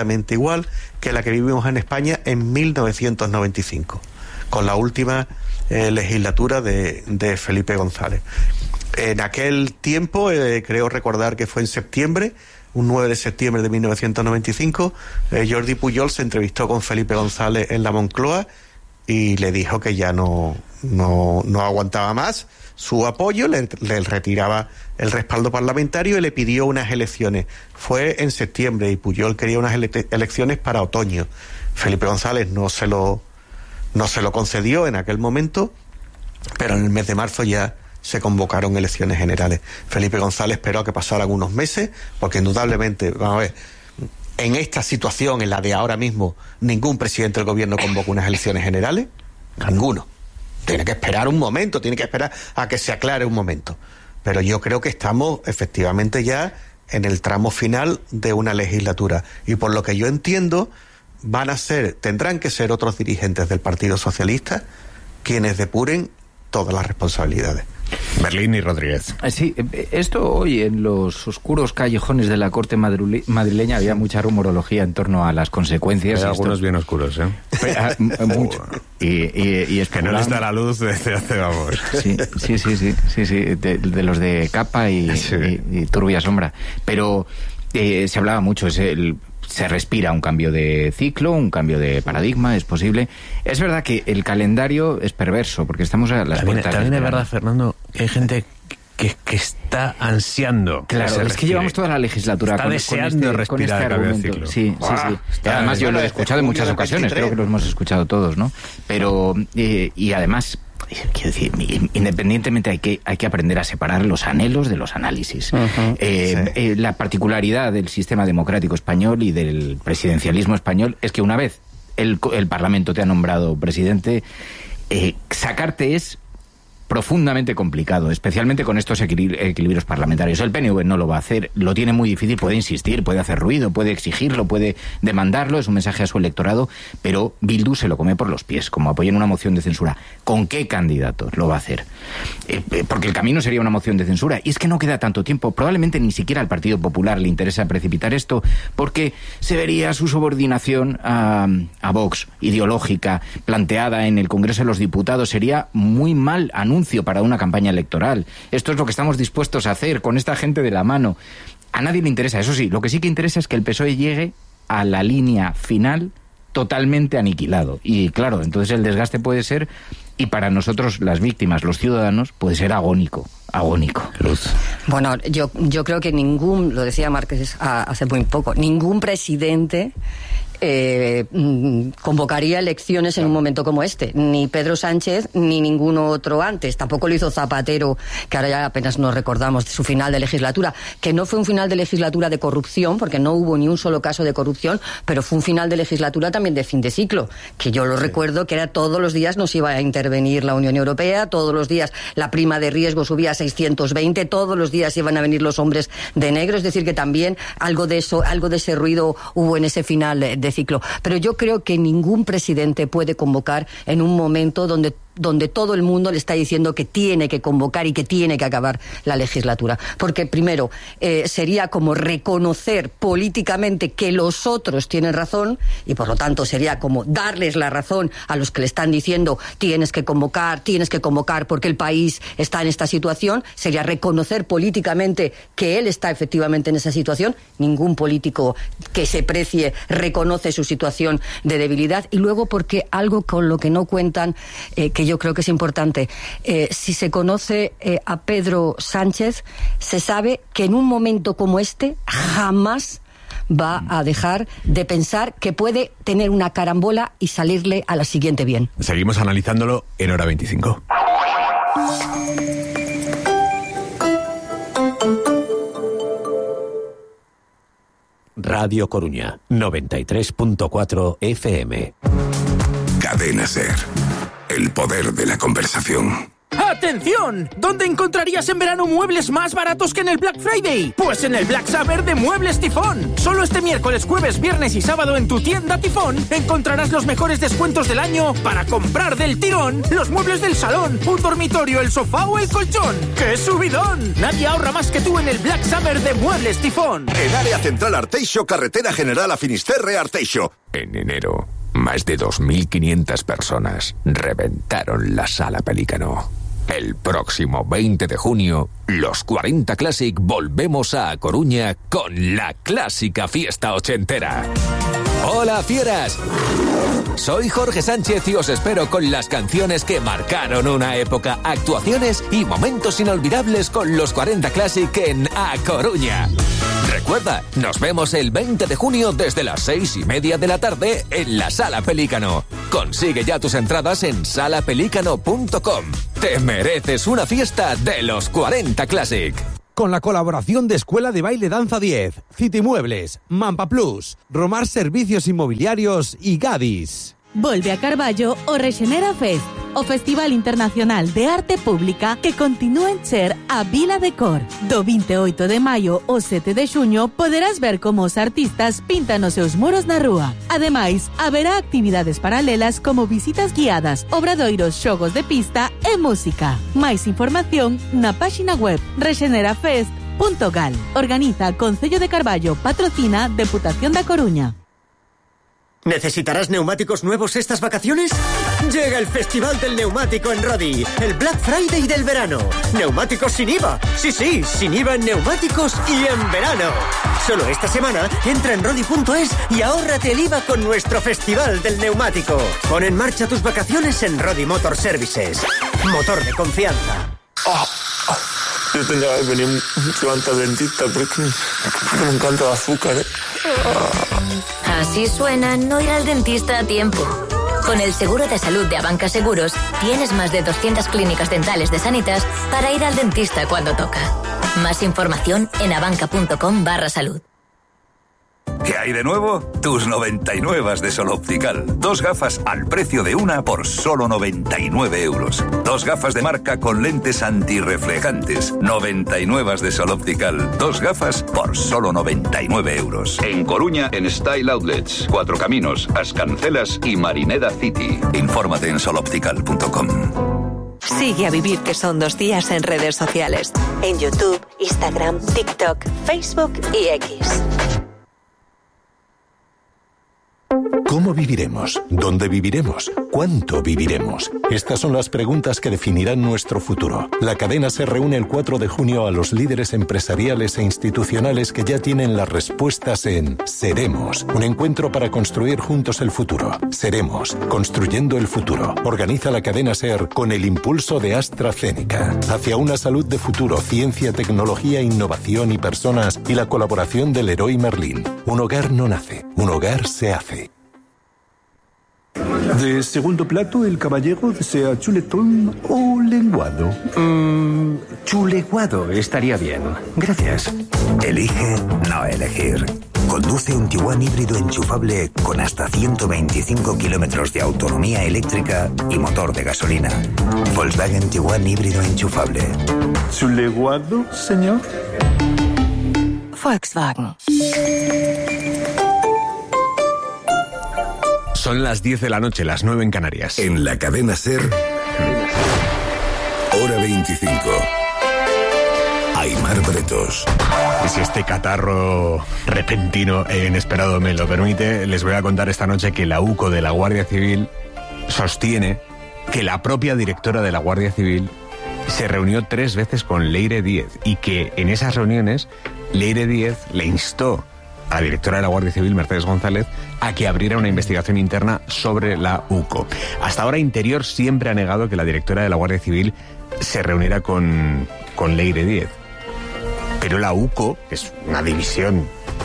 [SPEAKER 15] que la que vivimos en España en 1995, con la última legislatura de Felipe González. En aquel tiempo, creo recordar que fue en septiembre, un 9 de septiembre de 1995, Jordi Pujol se entrevistó con Felipe González en la Moncloa y le dijo que ya no aguantaba más su apoyo, le retiraba el respaldo parlamentario y le pidió unas elecciones. Fue en septiembre y Pujol quería unas elecciones para otoño. Felipe González no se lo concedió en aquel momento, pero en el mes de marzo ya se convocaron elecciones generales. Felipe González esperó a que pasaran unos meses, porque indudablemente, vamos a ver, en esta situación, en la de ahora mismo, ningún presidente del gobierno convoca unas elecciones generales, ninguno. Tiene que esperar un momento, tiene que esperar a que se aclare un momento. Pero yo creo que estamos efectivamente ya en el tramo final de una legislatura. Y por lo que yo entiendo, tendrán que ser otros dirigentes del Partido Socialista quienes depuren todas las responsabilidades.
[SPEAKER 4] Merlín y Rodríguez.
[SPEAKER 17] Sí, esto hoy en los oscuros callejones de la corte madrileña había mucha rumorología en torno a las consecuencias.
[SPEAKER 4] Hay algunos bien oscuros, ¿eh?
[SPEAKER 17] Mucho. Y
[SPEAKER 4] es que no les da la luz desde hace, vamos.
[SPEAKER 17] Sí, de los de capa y turbia sombra. Pero se hablaba mucho, se respira un cambio de ciclo, un cambio de paradigma, es posible. Es verdad que el calendario es perverso, porque estamos a las puertas.
[SPEAKER 4] También es verdad, Fernando, que hay gente que está ansiando.
[SPEAKER 17] Claro, es que llevamos toda la legislatura
[SPEAKER 4] está deseando respirar el cambio de ciclo.
[SPEAKER 17] Sí. Además, yo lo he escuchado en muchas ocasiones, creo que lo hemos escuchado todos, ¿no? Pero, y además, quiero decir, independientemente hay que aprender a separar los anhelos de los análisis. La particularidad del sistema democrático español y del presidencialismo español es que una vez el Parlamento te ha nombrado presidente, sacarte es profundamente complicado, especialmente con estos equilibrios parlamentarios. El PNV no lo va a hacer, lo tiene muy difícil, puede insistir, puede hacer ruido, puede exigirlo, puede demandarlo, es un mensaje a su electorado, pero Bildu se lo come por los pies, como apoya en una moción de censura. ¿Con qué candidatos lo va a hacer? Porque el camino sería una moción de censura, y es que no queda tanto tiempo, probablemente ni siquiera al Partido Popular le interesa precipitar esto, porque se vería su subordinación a Vox, ideológica, planteada en el Congreso de los Diputados, sería muy mal anuncio para una campaña electoral. Esto es lo que estamos dispuestos a hacer con esta gente de la mano. A nadie le interesa, eso sí, lo que sí que interesa es que el PSOE llegue a la línea final totalmente aniquilado. Y claro, entonces el desgaste puede ser, y para nosotros las víctimas, los ciudadanos, puede ser agónico. Luz.
[SPEAKER 16] Bueno, yo creo que lo decía Márquez hace muy poco, ningún presidente convocaría elecciones en un momento como este, ni Pedro Sánchez ni ninguno otro antes, tampoco lo hizo Zapatero, que ahora ya apenas nos recordamos de su final de legislatura, que no fue un final de legislatura de corrupción, porque no hubo ni un solo caso de corrupción, pero fue un final de legislatura también de fin de ciclo, que yo lo recuerdo que era todos los días nos iba a intervenir la Unión Europea, todos los días la prima de riesgo subía a 620, todos los días iban a venir los hombres de negro, es decir que también algo de ese ruido hubo en ese final de ciclo. Pero yo creo que ningún presidente puede convocar en un momento donde todo el mundo le está diciendo que tiene que convocar y que tiene que acabar la legislatura. Porque primero, sería como reconocer políticamente que los otros tienen razón y por lo tanto sería como darles la razón a los que le están diciendo tienes que convocar porque el país está en esta situación. Sería reconocer políticamente que él está efectivamente en esa situación. Ningún político que se precie reconoce su situación de debilidad. Y luego porque algo con lo que no cuentan, que yo creo que es importante, si se conoce a Pedro Sánchez, se sabe que en un momento como este jamás va a dejar de pensar que puede tener una carambola y salirle a la siguiente bien.
[SPEAKER 4] Seguimos analizándolo en Hora 25.
[SPEAKER 6] Radio Coruña, 93.4 FM.
[SPEAKER 8] Cadena SER. El poder de la conversación.
[SPEAKER 7] ¡Atención! ¿Dónde encontrarías en verano muebles más baratos que en el Black Friday? Pues en el Black Summer de Muebles Tifón. Solo este miércoles, jueves, viernes y sábado en tu tienda Tifón encontrarás los mejores descuentos del año para comprar del tirón los muebles del salón, un dormitorio, el sofá o el colchón. ¡Qué subidón! Nadie ahorra más que tú en el Black Summer de Muebles Tifón.
[SPEAKER 8] En Área Central Arteixo, Carretera General a Finisterre Arteixo.
[SPEAKER 18] En enero, más de 2.500 personas reventaron la Sala Pelícano. El próximo 20 de junio, los 40 Classic volvemos a Coruña con la clásica fiesta ochentera. ¡Hola, fieras! Soy Jorge Sánchez y os espero con las canciones que marcaron una época, actuaciones y momentos inolvidables con los 40 Classic en A Coruña. Recuerda, nos vemos el 20 de junio desde las 6:30 de la tarde en la Sala Pelícano. Consigue ya tus entradas en salapelícano.com. Te mereces una fiesta de los 40 Classic.
[SPEAKER 19] Con la colaboración de Escuela de Baile Danza 10, City Muebles, Mampa Plus, Romar Servicios Inmobiliarios y Gadis.
[SPEAKER 20] Volve a Carballo o Rexenera Fest, o Festival Internacional de Arte Pública que continúa en Cher a Vila de Cor. Do 28 de maio ao 7 de xuño poderás ver como os artistas pintan os seus muros na rúa. Ademais, haberá actividades paralelas como visitas guiadas, obradoiros, xogos de pista e música. Máis información na páxina web rexenerafest.gal. Organiza Concello de Carballo, patrocina Deputación da Coruña.
[SPEAKER 21] ¿Necesitarás neumáticos nuevos estas vacaciones? Llega el Festival del Neumático en Rodi, el Black Friday del verano. Neumáticos sin IVA. Sí, sin IVA en neumáticos y en verano. Solo esta semana entra en rodi.es y ahórrate el IVA con nuestro Festival del Neumático. Pon en marcha tus vacaciones en Rodi Motor Services. Motor de confianza.
[SPEAKER 22] Yo tendría que venir antes al dentista porque me encanta el azúcar.
[SPEAKER 23] Así suena no ir al dentista a tiempo. Con el seguro de salud de Abanca Seguros, tienes más de 200 clínicas dentales de Sanitas para ir al dentista cuando toca. Más información en abanca.com/salud.
[SPEAKER 24] ¿Qué hay de nuevo? Tus 99 de Sol Optical. 2 gafas al precio de una por solo 99 euros. 2 gafas de marca con lentes antirreflejantes. 99 de Sol Optical. 2 gafas por solo 99 euros. En Coruña, en Style Outlets. 4 Caminos, As Cancelas y Marineda City. Infórmate en soloptical.com.
[SPEAKER 25] Sigue a Vivir, que son 2 días en redes sociales. En YouTube, Instagram, TikTok, Facebook y X.
[SPEAKER 26] ¿Cómo viviremos? ¿Dónde viviremos? ¿Cuánto viviremos? Estas son las preguntas que definirán nuestro futuro. La cadena se reúne el 4 de junio a los líderes empresariales e institucionales que ya tienen las respuestas en Seremos, un encuentro para construir juntos el futuro. Seremos, construyendo el futuro. Organiza la cadena SER con el impulso de AstraZeneca. Hacia una salud de futuro, ciencia, tecnología, innovación y personas, y la colaboración del Leroy Merlin. Un hogar no nace, un hogar se hace.
[SPEAKER 27] De segundo plato, el caballero desea chuletón o lenguado.
[SPEAKER 28] Chuleguado estaría bien. Gracias.
[SPEAKER 29] Elige no elegir. Conduce un Tiguan híbrido enchufable con hasta 125 kilómetros de autonomía eléctrica y motor de gasolina. Volkswagen Tiguan híbrido enchufable.
[SPEAKER 27] ¿Chuleguado, señor?
[SPEAKER 25] Volkswagen.
[SPEAKER 4] Son las 10 de la noche, las 9 en Canarias.
[SPEAKER 8] En la cadena SER, hora 25. Aimar Bretos.
[SPEAKER 4] Y si este catarro repentino e inesperado me lo permite, les voy a contar esta noche que la UCO de la Guardia Civil sostiene que la propia directora de la Guardia Civil se reunió 3 veces con Leire Díez y que en esas reuniones Leire Díez le instó a la directora de la Guardia Civil, Mercedes González, a que abriera una investigación interna sobre la UCO. Hasta ahora Interior siempre ha negado que la directora de la Guardia Civil se reuniera con Leire Díez. Pero la UCO, que es una división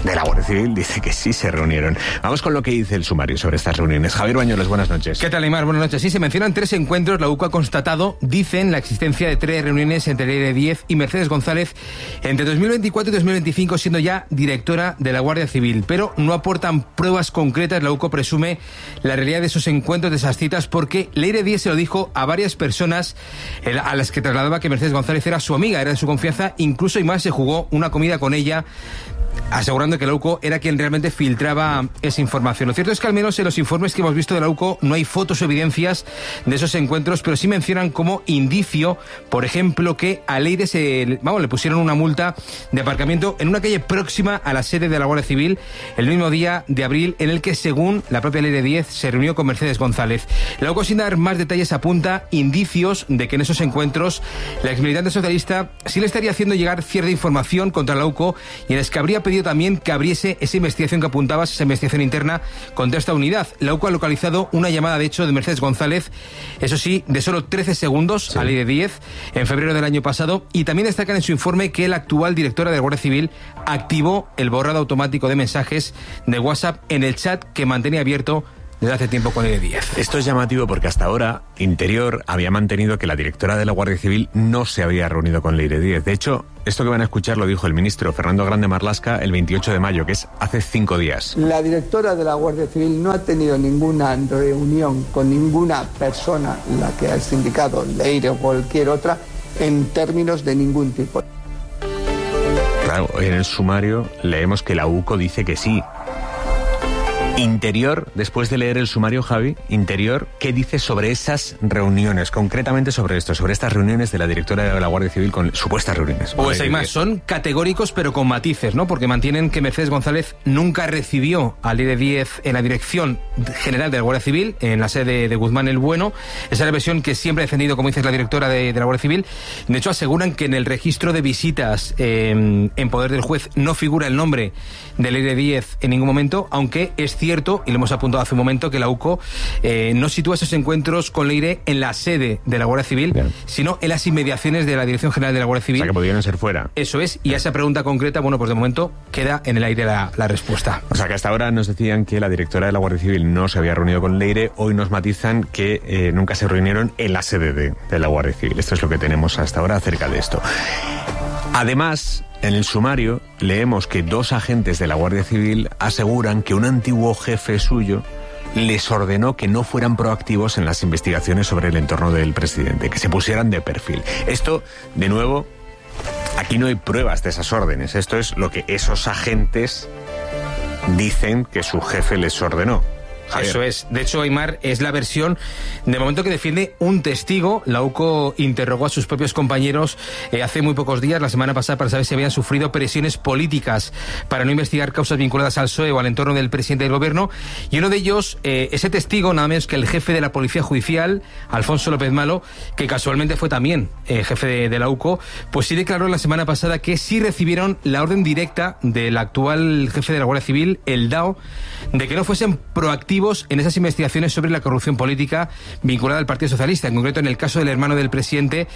[SPEAKER 4] de la Guardia Civil dice que sí se reunieron. Vamos con lo que dice el sumario sobre estas reuniones. Javier Bañuelos, buenas noches.
[SPEAKER 1] ¿Qué tal, Aymar? Buenas noches. Sí, se mencionan 3 encuentros. La UCO ha constatado, dicen, la existencia de 3 reuniones entre Leire Díez y Mercedes González entre 2024 y 2025, siendo ya directora de la Guardia Civil. Pero no aportan pruebas concretas. La UCO presume la realidad de esos encuentros, de esas citas, porque Leire Díez se lo dijo a varias personas a las que trasladaba que Mercedes González era su amiga, era de su confianza. Incluso y más se jugó una comida con ella, asegurando que la UCO era quien realmente filtraba esa información. Lo cierto es que al menos en los informes que hemos visto de la UCO no hay fotos o evidencias de esos encuentros, pero sí mencionan como indicio, por ejemplo, que a Leire le pusieron una multa de aparcamiento en una calle próxima a la sede de la Guardia Civil el mismo día de abril, en el que, según la propia Leire Díez, se reunió con Mercedes González. La UCO, sin dar más detalles, apunta indicios de que en esos encuentros la exmilitante socialista sí le estaría haciendo llegar cierta información contra la UCO, y en las que habría pedido también que abriese esa investigación que apuntabas, esa investigación interna contra esta unidad. La UCO ha localizado una llamada, de hecho, de Mercedes González, eso sí, de solo 13 segundos, a Leire Díez, en febrero del año pasado, y también destacan en su informe que la actual directora de la Guardia Civil activó el borrado automático de mensajes de WhatsApp en el chat que mantenía abierto desde hace tiempo con Leire Díez.
[SPEAKER 4] Esto es llamativo porque hasta ahora Interior había mantenido que la directora de la Guardia Civil no se había reunido con Leire Díez. De hecho, esto que van a escuchar lo dijo el ministro Fernando Grande Marlaska el 28 de mayo, que es hace 5 días.
[SPEAKER 2] La directora de la Guardia Civil no ha tenido ninguna reunión con ninguna persona, la que ha indicado, Leire o cualquier otra, en términos de ningún tipo.
[SPEAKER 4] Claro, en el sumario leemos que la UCO dice que sí. Interior, después de leer el sumario, Javi, Interior, ¿qué dice sobre esas reuniones? Concretamente sobre esto, sobre estas reuniones de la directora de la Guardia Civil con supuestas reuniones.
[SPEAKER 1] Pues hay más, son categóricos pero con matices, ¿no? Porque mantienen que Mercedes González nunca recibió a Leire Díez en la Dirección General de la Guardia Civil, en la sede de Guzmán el Bueno. Esa es la versión que siempre ha defendido, como dices, la directora de la Guardia Civil. De hecho, aseguran que en el registro de visitas en poder del juez no figura el nombre de Leire Díez en ningún momento, aunque es cierto, y lo hemos apuntado hace un momento, que la UCO no sitúa esos encuentros con Leire en la sede de la Guardia Civil, sino en las inmediaciones de la Dirección General de la Guardia Civil.
[SPEAKER 4] O sea, que podrían ser fuera.
[SPEAKER 1] Eso es, y a esa pregunta concreta, bueno, pues de momento queda en el aire la respuesta.
[SPEAKER 4] O sea, que hasta ahora nos decían que la directora de la Guardia Civil no se había reunido con Leire, hoy nos matizan que nunca se reunieron en la sede de la Guardia Civil. Esto es lo que tenemos hasta ahora acerca de esto. Además, en el sumario leemos que 2 agentes de la Guardia Civil aseguran que un antiguo jefe suyo les ordenó que no fueran proactivos en las investigaciones sobre el entorno del presidente, que se pusieran de perfil. Esto, de nuevo, aquí no hay pruebas de esas órdenes. Esto es lo que esos agentes dicen que su jefe les ordenó. Javier.
[SPEAKER 1] Eso es. De hecho, Aymar, es la versión de momento que defiende un testigo. La UCO interrogó a sus propios compañeros hace muy pocos días, la semana pasada, para saber si habían sufrido presiones políticas para no investigar causas vinculadas al PSOE o al entorno del presidente del gobierno. Y uno de ellos, ese testigo, nada menos que el jefe de la Policía Judicial, Alfonso López Malo, que casualmente fue también jefe de la UCO, pues sí declaró la semana pasada que sí recibieron la orden directa del actual jefe de la Guardia Civil, el DAO, de que no fuesen proactivos en esas investigaciones sobre la corrupción política vinculada al Partido Socialista. En concreto, en el caso del hermano del presidente,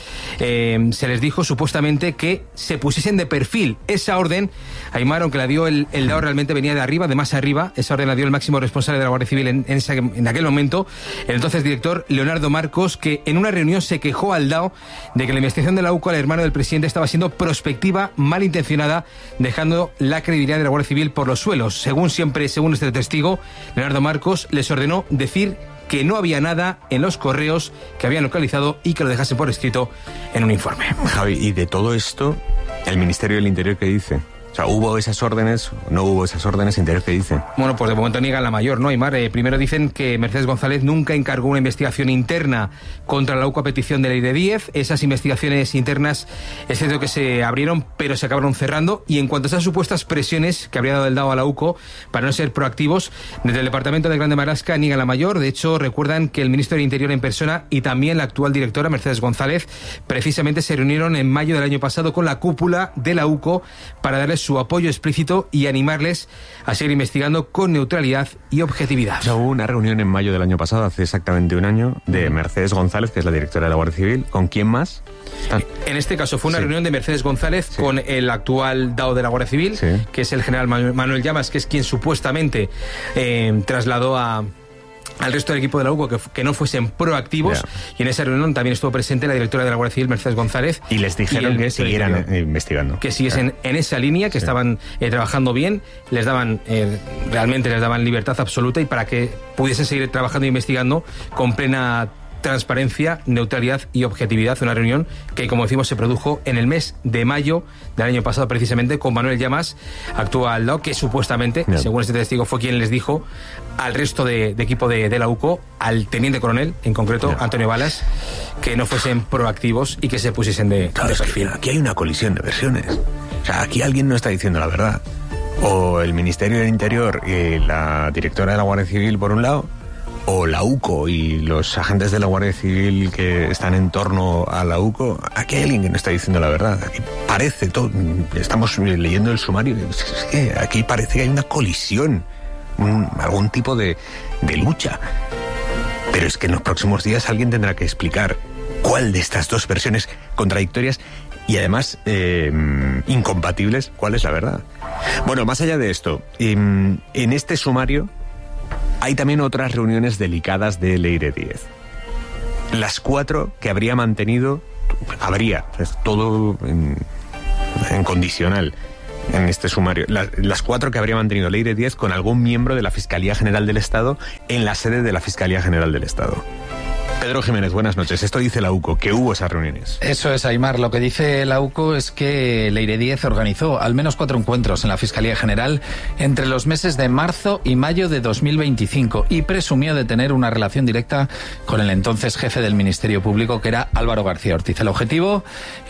[SPEAKER 1] se les dijo supuestamente que se pusiesen de perfil. Esa orden, Aymar, aunque la dio el DAO, realmente venía de arriba, de más arriba. Esa orden la dio el máximo responsable de la Guardia Civil en aquel momento, el entonces director Leonardo Marcos, que en una reunión se quejó al DAO de que la investigación de la UCO al hermano del presidente estaba siendo prospectiva, malintencionada, dejando la credibilidad de la Guardia Civil por los suelos. Según este testigo, Leonardo Marcos les ordenó decir que no había nada en los correos que habían localizado y que lo dejasen por escrito en un informe.
[SPEAKER 4] Javi, y de todo esto, el Ministerio del Interior, ¿qué dice? O sea, ¿hubo esas órdenes? ¿No hubo esas órdenes? ¿Interior qué dice?
[SPEAKER 1] Bueno, pues de momento niegan la mayor, ¿no, Aymar? Primero dicen que Mercedes González nunca encargó una investigación interna contra la UCO a petición de Leire Díez. Esas investigaciones internas es cierto que se abrieron, pero se acabaron cerrando. Y en cuanto a esas supuestas presiones que habría dado el DAO a la UCO para no ser proactivos, desde el Departamento de Grande Marlaska niegan la mayor. De hecho, recuerdan que el ministro del Interior en persona y también la actual directora, Mercedes González, precisamente se reunieron en mayo del año pasado con la cúpula de la UCO para darles su apoyo explícito y animarles a seguir investigando con neutralidad y objetividad.
[SPEAKER 4] Hubo una reunión en mayo del año pasado, hace exactamente un año, de Mercedes González, que es la directora de la Guardia Civil. ¿Con quién más?
[SPEAKER 1] En este caso fue una reunión de Mercedes González con el actual DAO de la Guardia Civil, que es el general Manuel Llamas, que es quien supuestamente trasladó al resto del equipo de la UCO que no fuesen proactivos, y en esa reunión también estuvo presente la directora de la Guardia Civil, Mercedes González,
[SPEAKER 4] y les dijeron que siguieran investigando,
[SPEAKER 1] que siguiesen en esa línea, que estaban trabajando bien, les daban realmente les daban libertad absoluta, y para que pudiesen seguir trabajando e investigando con plena transparencia, neutralidad y objetividad. Una reunión que, como decimos, se produjo en el mes de mayo del año pasado, precisamente con Manuel Llamas, actual DAO, que supuestamente, según este testigo, fue quien les dijo al resto de equipo de la UCO, al teniente coronel, en concreto, Antonio Balas, que no fuesen proactivos y que se pusiesen de perfil.
[SPEAKER 4] Aquí hay una colisión de versiones. O sea, aquí alguien no está diciendo la verdad. O el Ministerio del Interior y la directora de la Guardia Civil, por un lado, o la UCO y los agentes de la Guardia Civil que están en torno a la UCO. Aquí hay alguien que no está diciendo la verdad. Aquí parece todo. Estamos leyendo el sumario. Es que aquí parece que hay una colisión, algún tipo de lucha. Pero es que en los próximos días alguien tendrá que explicar cuál de estas dos versiones contradictorias y además incompatibles, cuál es la verdad. Bueno, más allá de esto, en este sumario hay también otras reuniones delicadas de Leire Díez. Las 4 que habría mantenido, es todo en condicional en este sumario, las 4 que habría mantenido Leire Díez con algún miembro de la Fiscalía General del Estado en la sede de la Fiscalía General del Estado. Pedro Jiménez, buenas noches. Esto dice la UCO, que hubo esas reuniones.
[SPEAKER 3] Eso es, Aimar. Lo que dice la UCO es que Leire Díez organizó al menos 4 encuentros en la Fiscalía General entre los meses de marzo y mayo de 2025 y presumió de tener una relación directa con el entonces jefe del Ministerio Público, que era Álvaro García Ortiz. El objetivo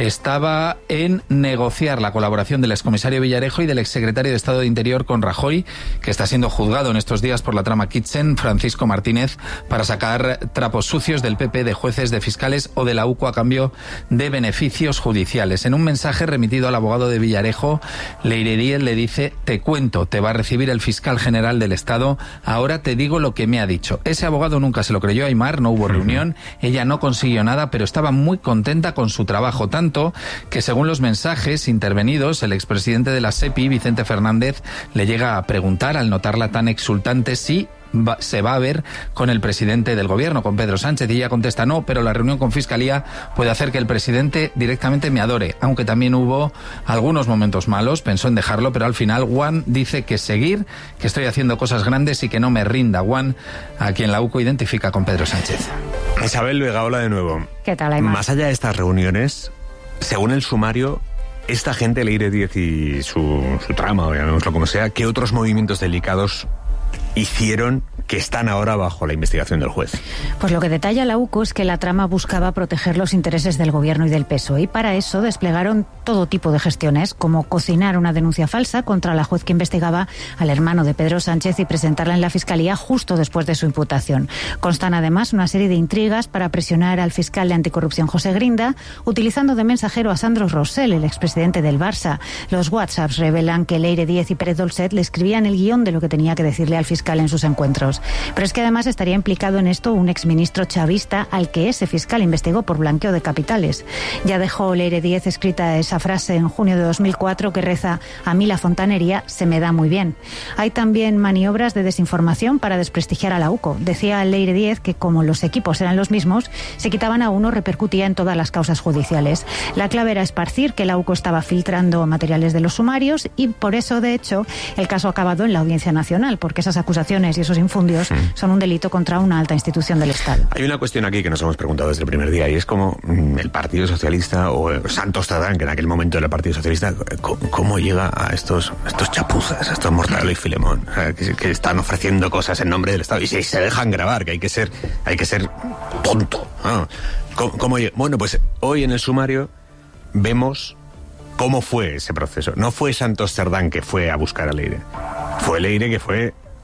[SPEAKER 3] estaba en negociar la colaboración del excomisario Villarejo y del exsecretario de Estado de Interior con Rajoy, que está siendo juzgado en estos días por la trama Kitchen, Francisco Martínez, para sacar trapos sucios del PP, de jueces, de fiscales o de la UCO a cambio de beneficios judiciales. En un mensaje remitido al abogado de Villarejo, Leire Díez le dice: te cuento, te va a recibir el fiscal general del Estado, ahora te digo lo que me ha dicho. Ese abogado nunca se lo creyó, Aimar, no hubo reunión, ella no consiguió nada, pero estaba muy contenta con su trabajo, tanto que según los mensajes intervenidos, el expresidente de la SEPI, Vicente Fernández, le llega a preguntar, al notarla tan exultante, si se va a ver con el presidente del gobierno, con Pedro Sánchez, y ella contesta: no, pero la reunión con Fiscalía puede hacer que el presidente directamente me adore, aunque también hubo algunos momentos malos, pensó en dejarlo, pero al final Juan dice que seguir, que estoy haciendo cosas grandes y que no me rinda. Juan, a quien la UCO identifica con Pedro Sánchez.
[SPEAKER 4] Isabel Vega, hola de nuevo.
[SPEAKER 16] ¿Qué tal, Aymar?
[SPEAKER 4] Más allá de estas reuniones, según el sumario, esta gente, Leire Díez y su trama, o llamémoslo como sea, ¿qué otros movimientos delicados hicieron que están ahora bajo la investigación del juez?
[SPEAKER 5] Pues lo que detalla la UCO es que la trama buscaba proteger los intereses del gobierno y del PSOE, y para eso desplegaron todo tipo de gestiones, como cocinar una denuncia falsa contra la juez que investigaba al hermano de Pedro Sánchez y presentarla en la Fiscalía justo después de su imputación. Constan además una serie de intrigas para presionar al fiscal de anticorrupción José Grinda, utilizando de mensajero a Sandro Rosell, el expresidente del Barça. Los WhatsApps revelan que Leire Díez y Pérez Dolcet le escribían el guión de lo que tenía que decirle al fiscal en sus encuentros. Pero es que además estaría implicado en esto un exministro chavista al que ese fiscal investigó por blanqueo de capitales. Ya dejó Leire Díez escrita esa frase en junio de 2004 que reza: a mí la fontanería se me da muy bien. Hay también maniobras de desinformación para desprestigiar a la UCO. Decía Leire Díez que como los equipos eran los mismos, se quitaban a uno, repercutía en todas las causas judiciales. La clave era esparcir que la UCO estaba filtrando materiales de los sumarios, y por eso, de hecho, el caso ha acabado en la Audiencia Nacional, porque esas acusaciones y esos infundios son un delito contra una alta institución del Estado.
[SPEAKER 4] Hay una cuestión aquí que nos hemos preguntado desde el primer día, y es cómo el Partido Socialista, o Santos Tardán, que en aquel momento era el Partido Socialista, cómo llega a estos chapuzas, a estos Mortadelo y Filemón, o sea, que están ofreciendo cosas en nombre del Estado y se dejan grabar, que hay que ser tonto, ¿no? Bueno, pues hoy en el sumario vemos cómo fue ese proceso. No fue Santos Cerdán que fue a buscar a Leire, fue Leire que fue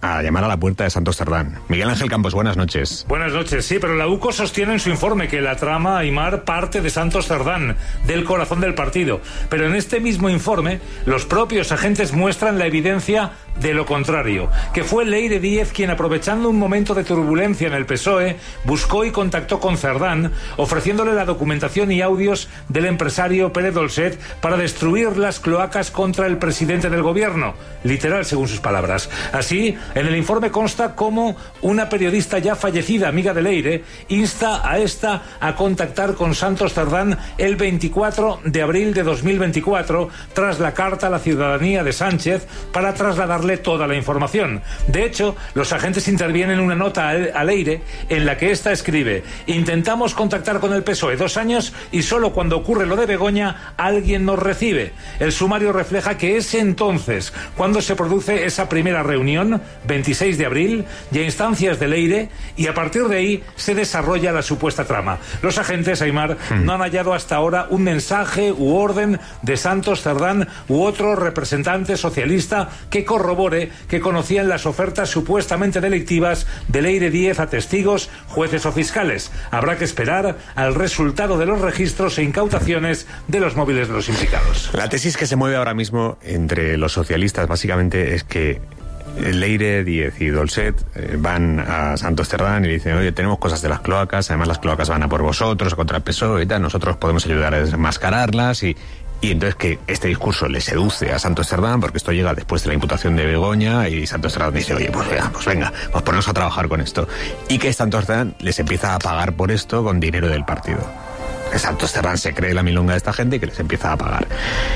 [SPEAKER 4] a llamar a la puerta de Santos Cerdán. Miguel Ángel Campos, buenas noches.
[SPEAKER 6] Buenas noches, sí, pero la UCO sostiene en su informe que la trama Aimar parte de Santos Cerdán, del corazón del partido. Pero en este mismo informe, los propios agentes muestran la evidencia de lo contrario, que fue Leire Díez quien, aprovechando un momento de turbulencia en el PSOE, buscó y contactó con Cerdán, ofreciéndole la documentación y audios del empresario Pere Dolcet para destruir las cloacas contra el presidente del gobierno, literal según sus palabras. Así, en el informe consta cómo una periodista ya fallecida, amiga de Leire, insta a esta a contactar con Santos Cerdán el 24 de abril de 2024, tras la carta a la ciudadanía de Sánchez, para trasladarle toda la información. De hecho, los agentes intervienen en una nota a Leire en la que ésta escribe: intentamos contactar con el PSOE 2 años y solo cuando ocurre lo de Begoña alguien nos recibe. El sumario refleja que es entonces cuando se produce esa primera reunión, 26 de abril, y a instancias de Leire, y a partir de ahí se desarrolla la supuesta trama. Los agentes, Aimar, no han hallado hasta ahora un mensaje u orden de Santos Cerdán u otro representante socialista que corrobore que conocían las ofertas supuestamente delictivas de Leire Díez a testigos, jueces o fiscales. Habrá que esperar al resultado de los registros e incautaciones de los móviles de los implicados.
[SPEAKER 4] La tesis que se mueve ahora mismo entre los socialistas básicamente es que Leire Díez y Dolcet van a Santos Cerdán y dicen: oye, tenemos cosas de las cloacas, además las cloacas van a por vosotros, contra el PSOE y tal, nosotros podemos ayudar a desmascararlas y entonces que este discurso le seduce a Santos Cerdán, porque esto llega después de la imputación de Begoña, y Santos Cerdán dice: oye, pues venga, pues ponemos a trabajar con esto. Y que Santos Cerdán les empieza a pagar por esto con dinero del partido. Que Santos Cerdán se cree la milonga de esta gente y que les empieza a pagar.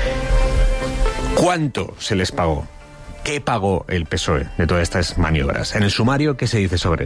[SPEAKER 4] ¿Cuánto se les pagó? ¿Qué pagó el PSOE de todas estas maniobras? En el sumario, ¿qué se dice sobre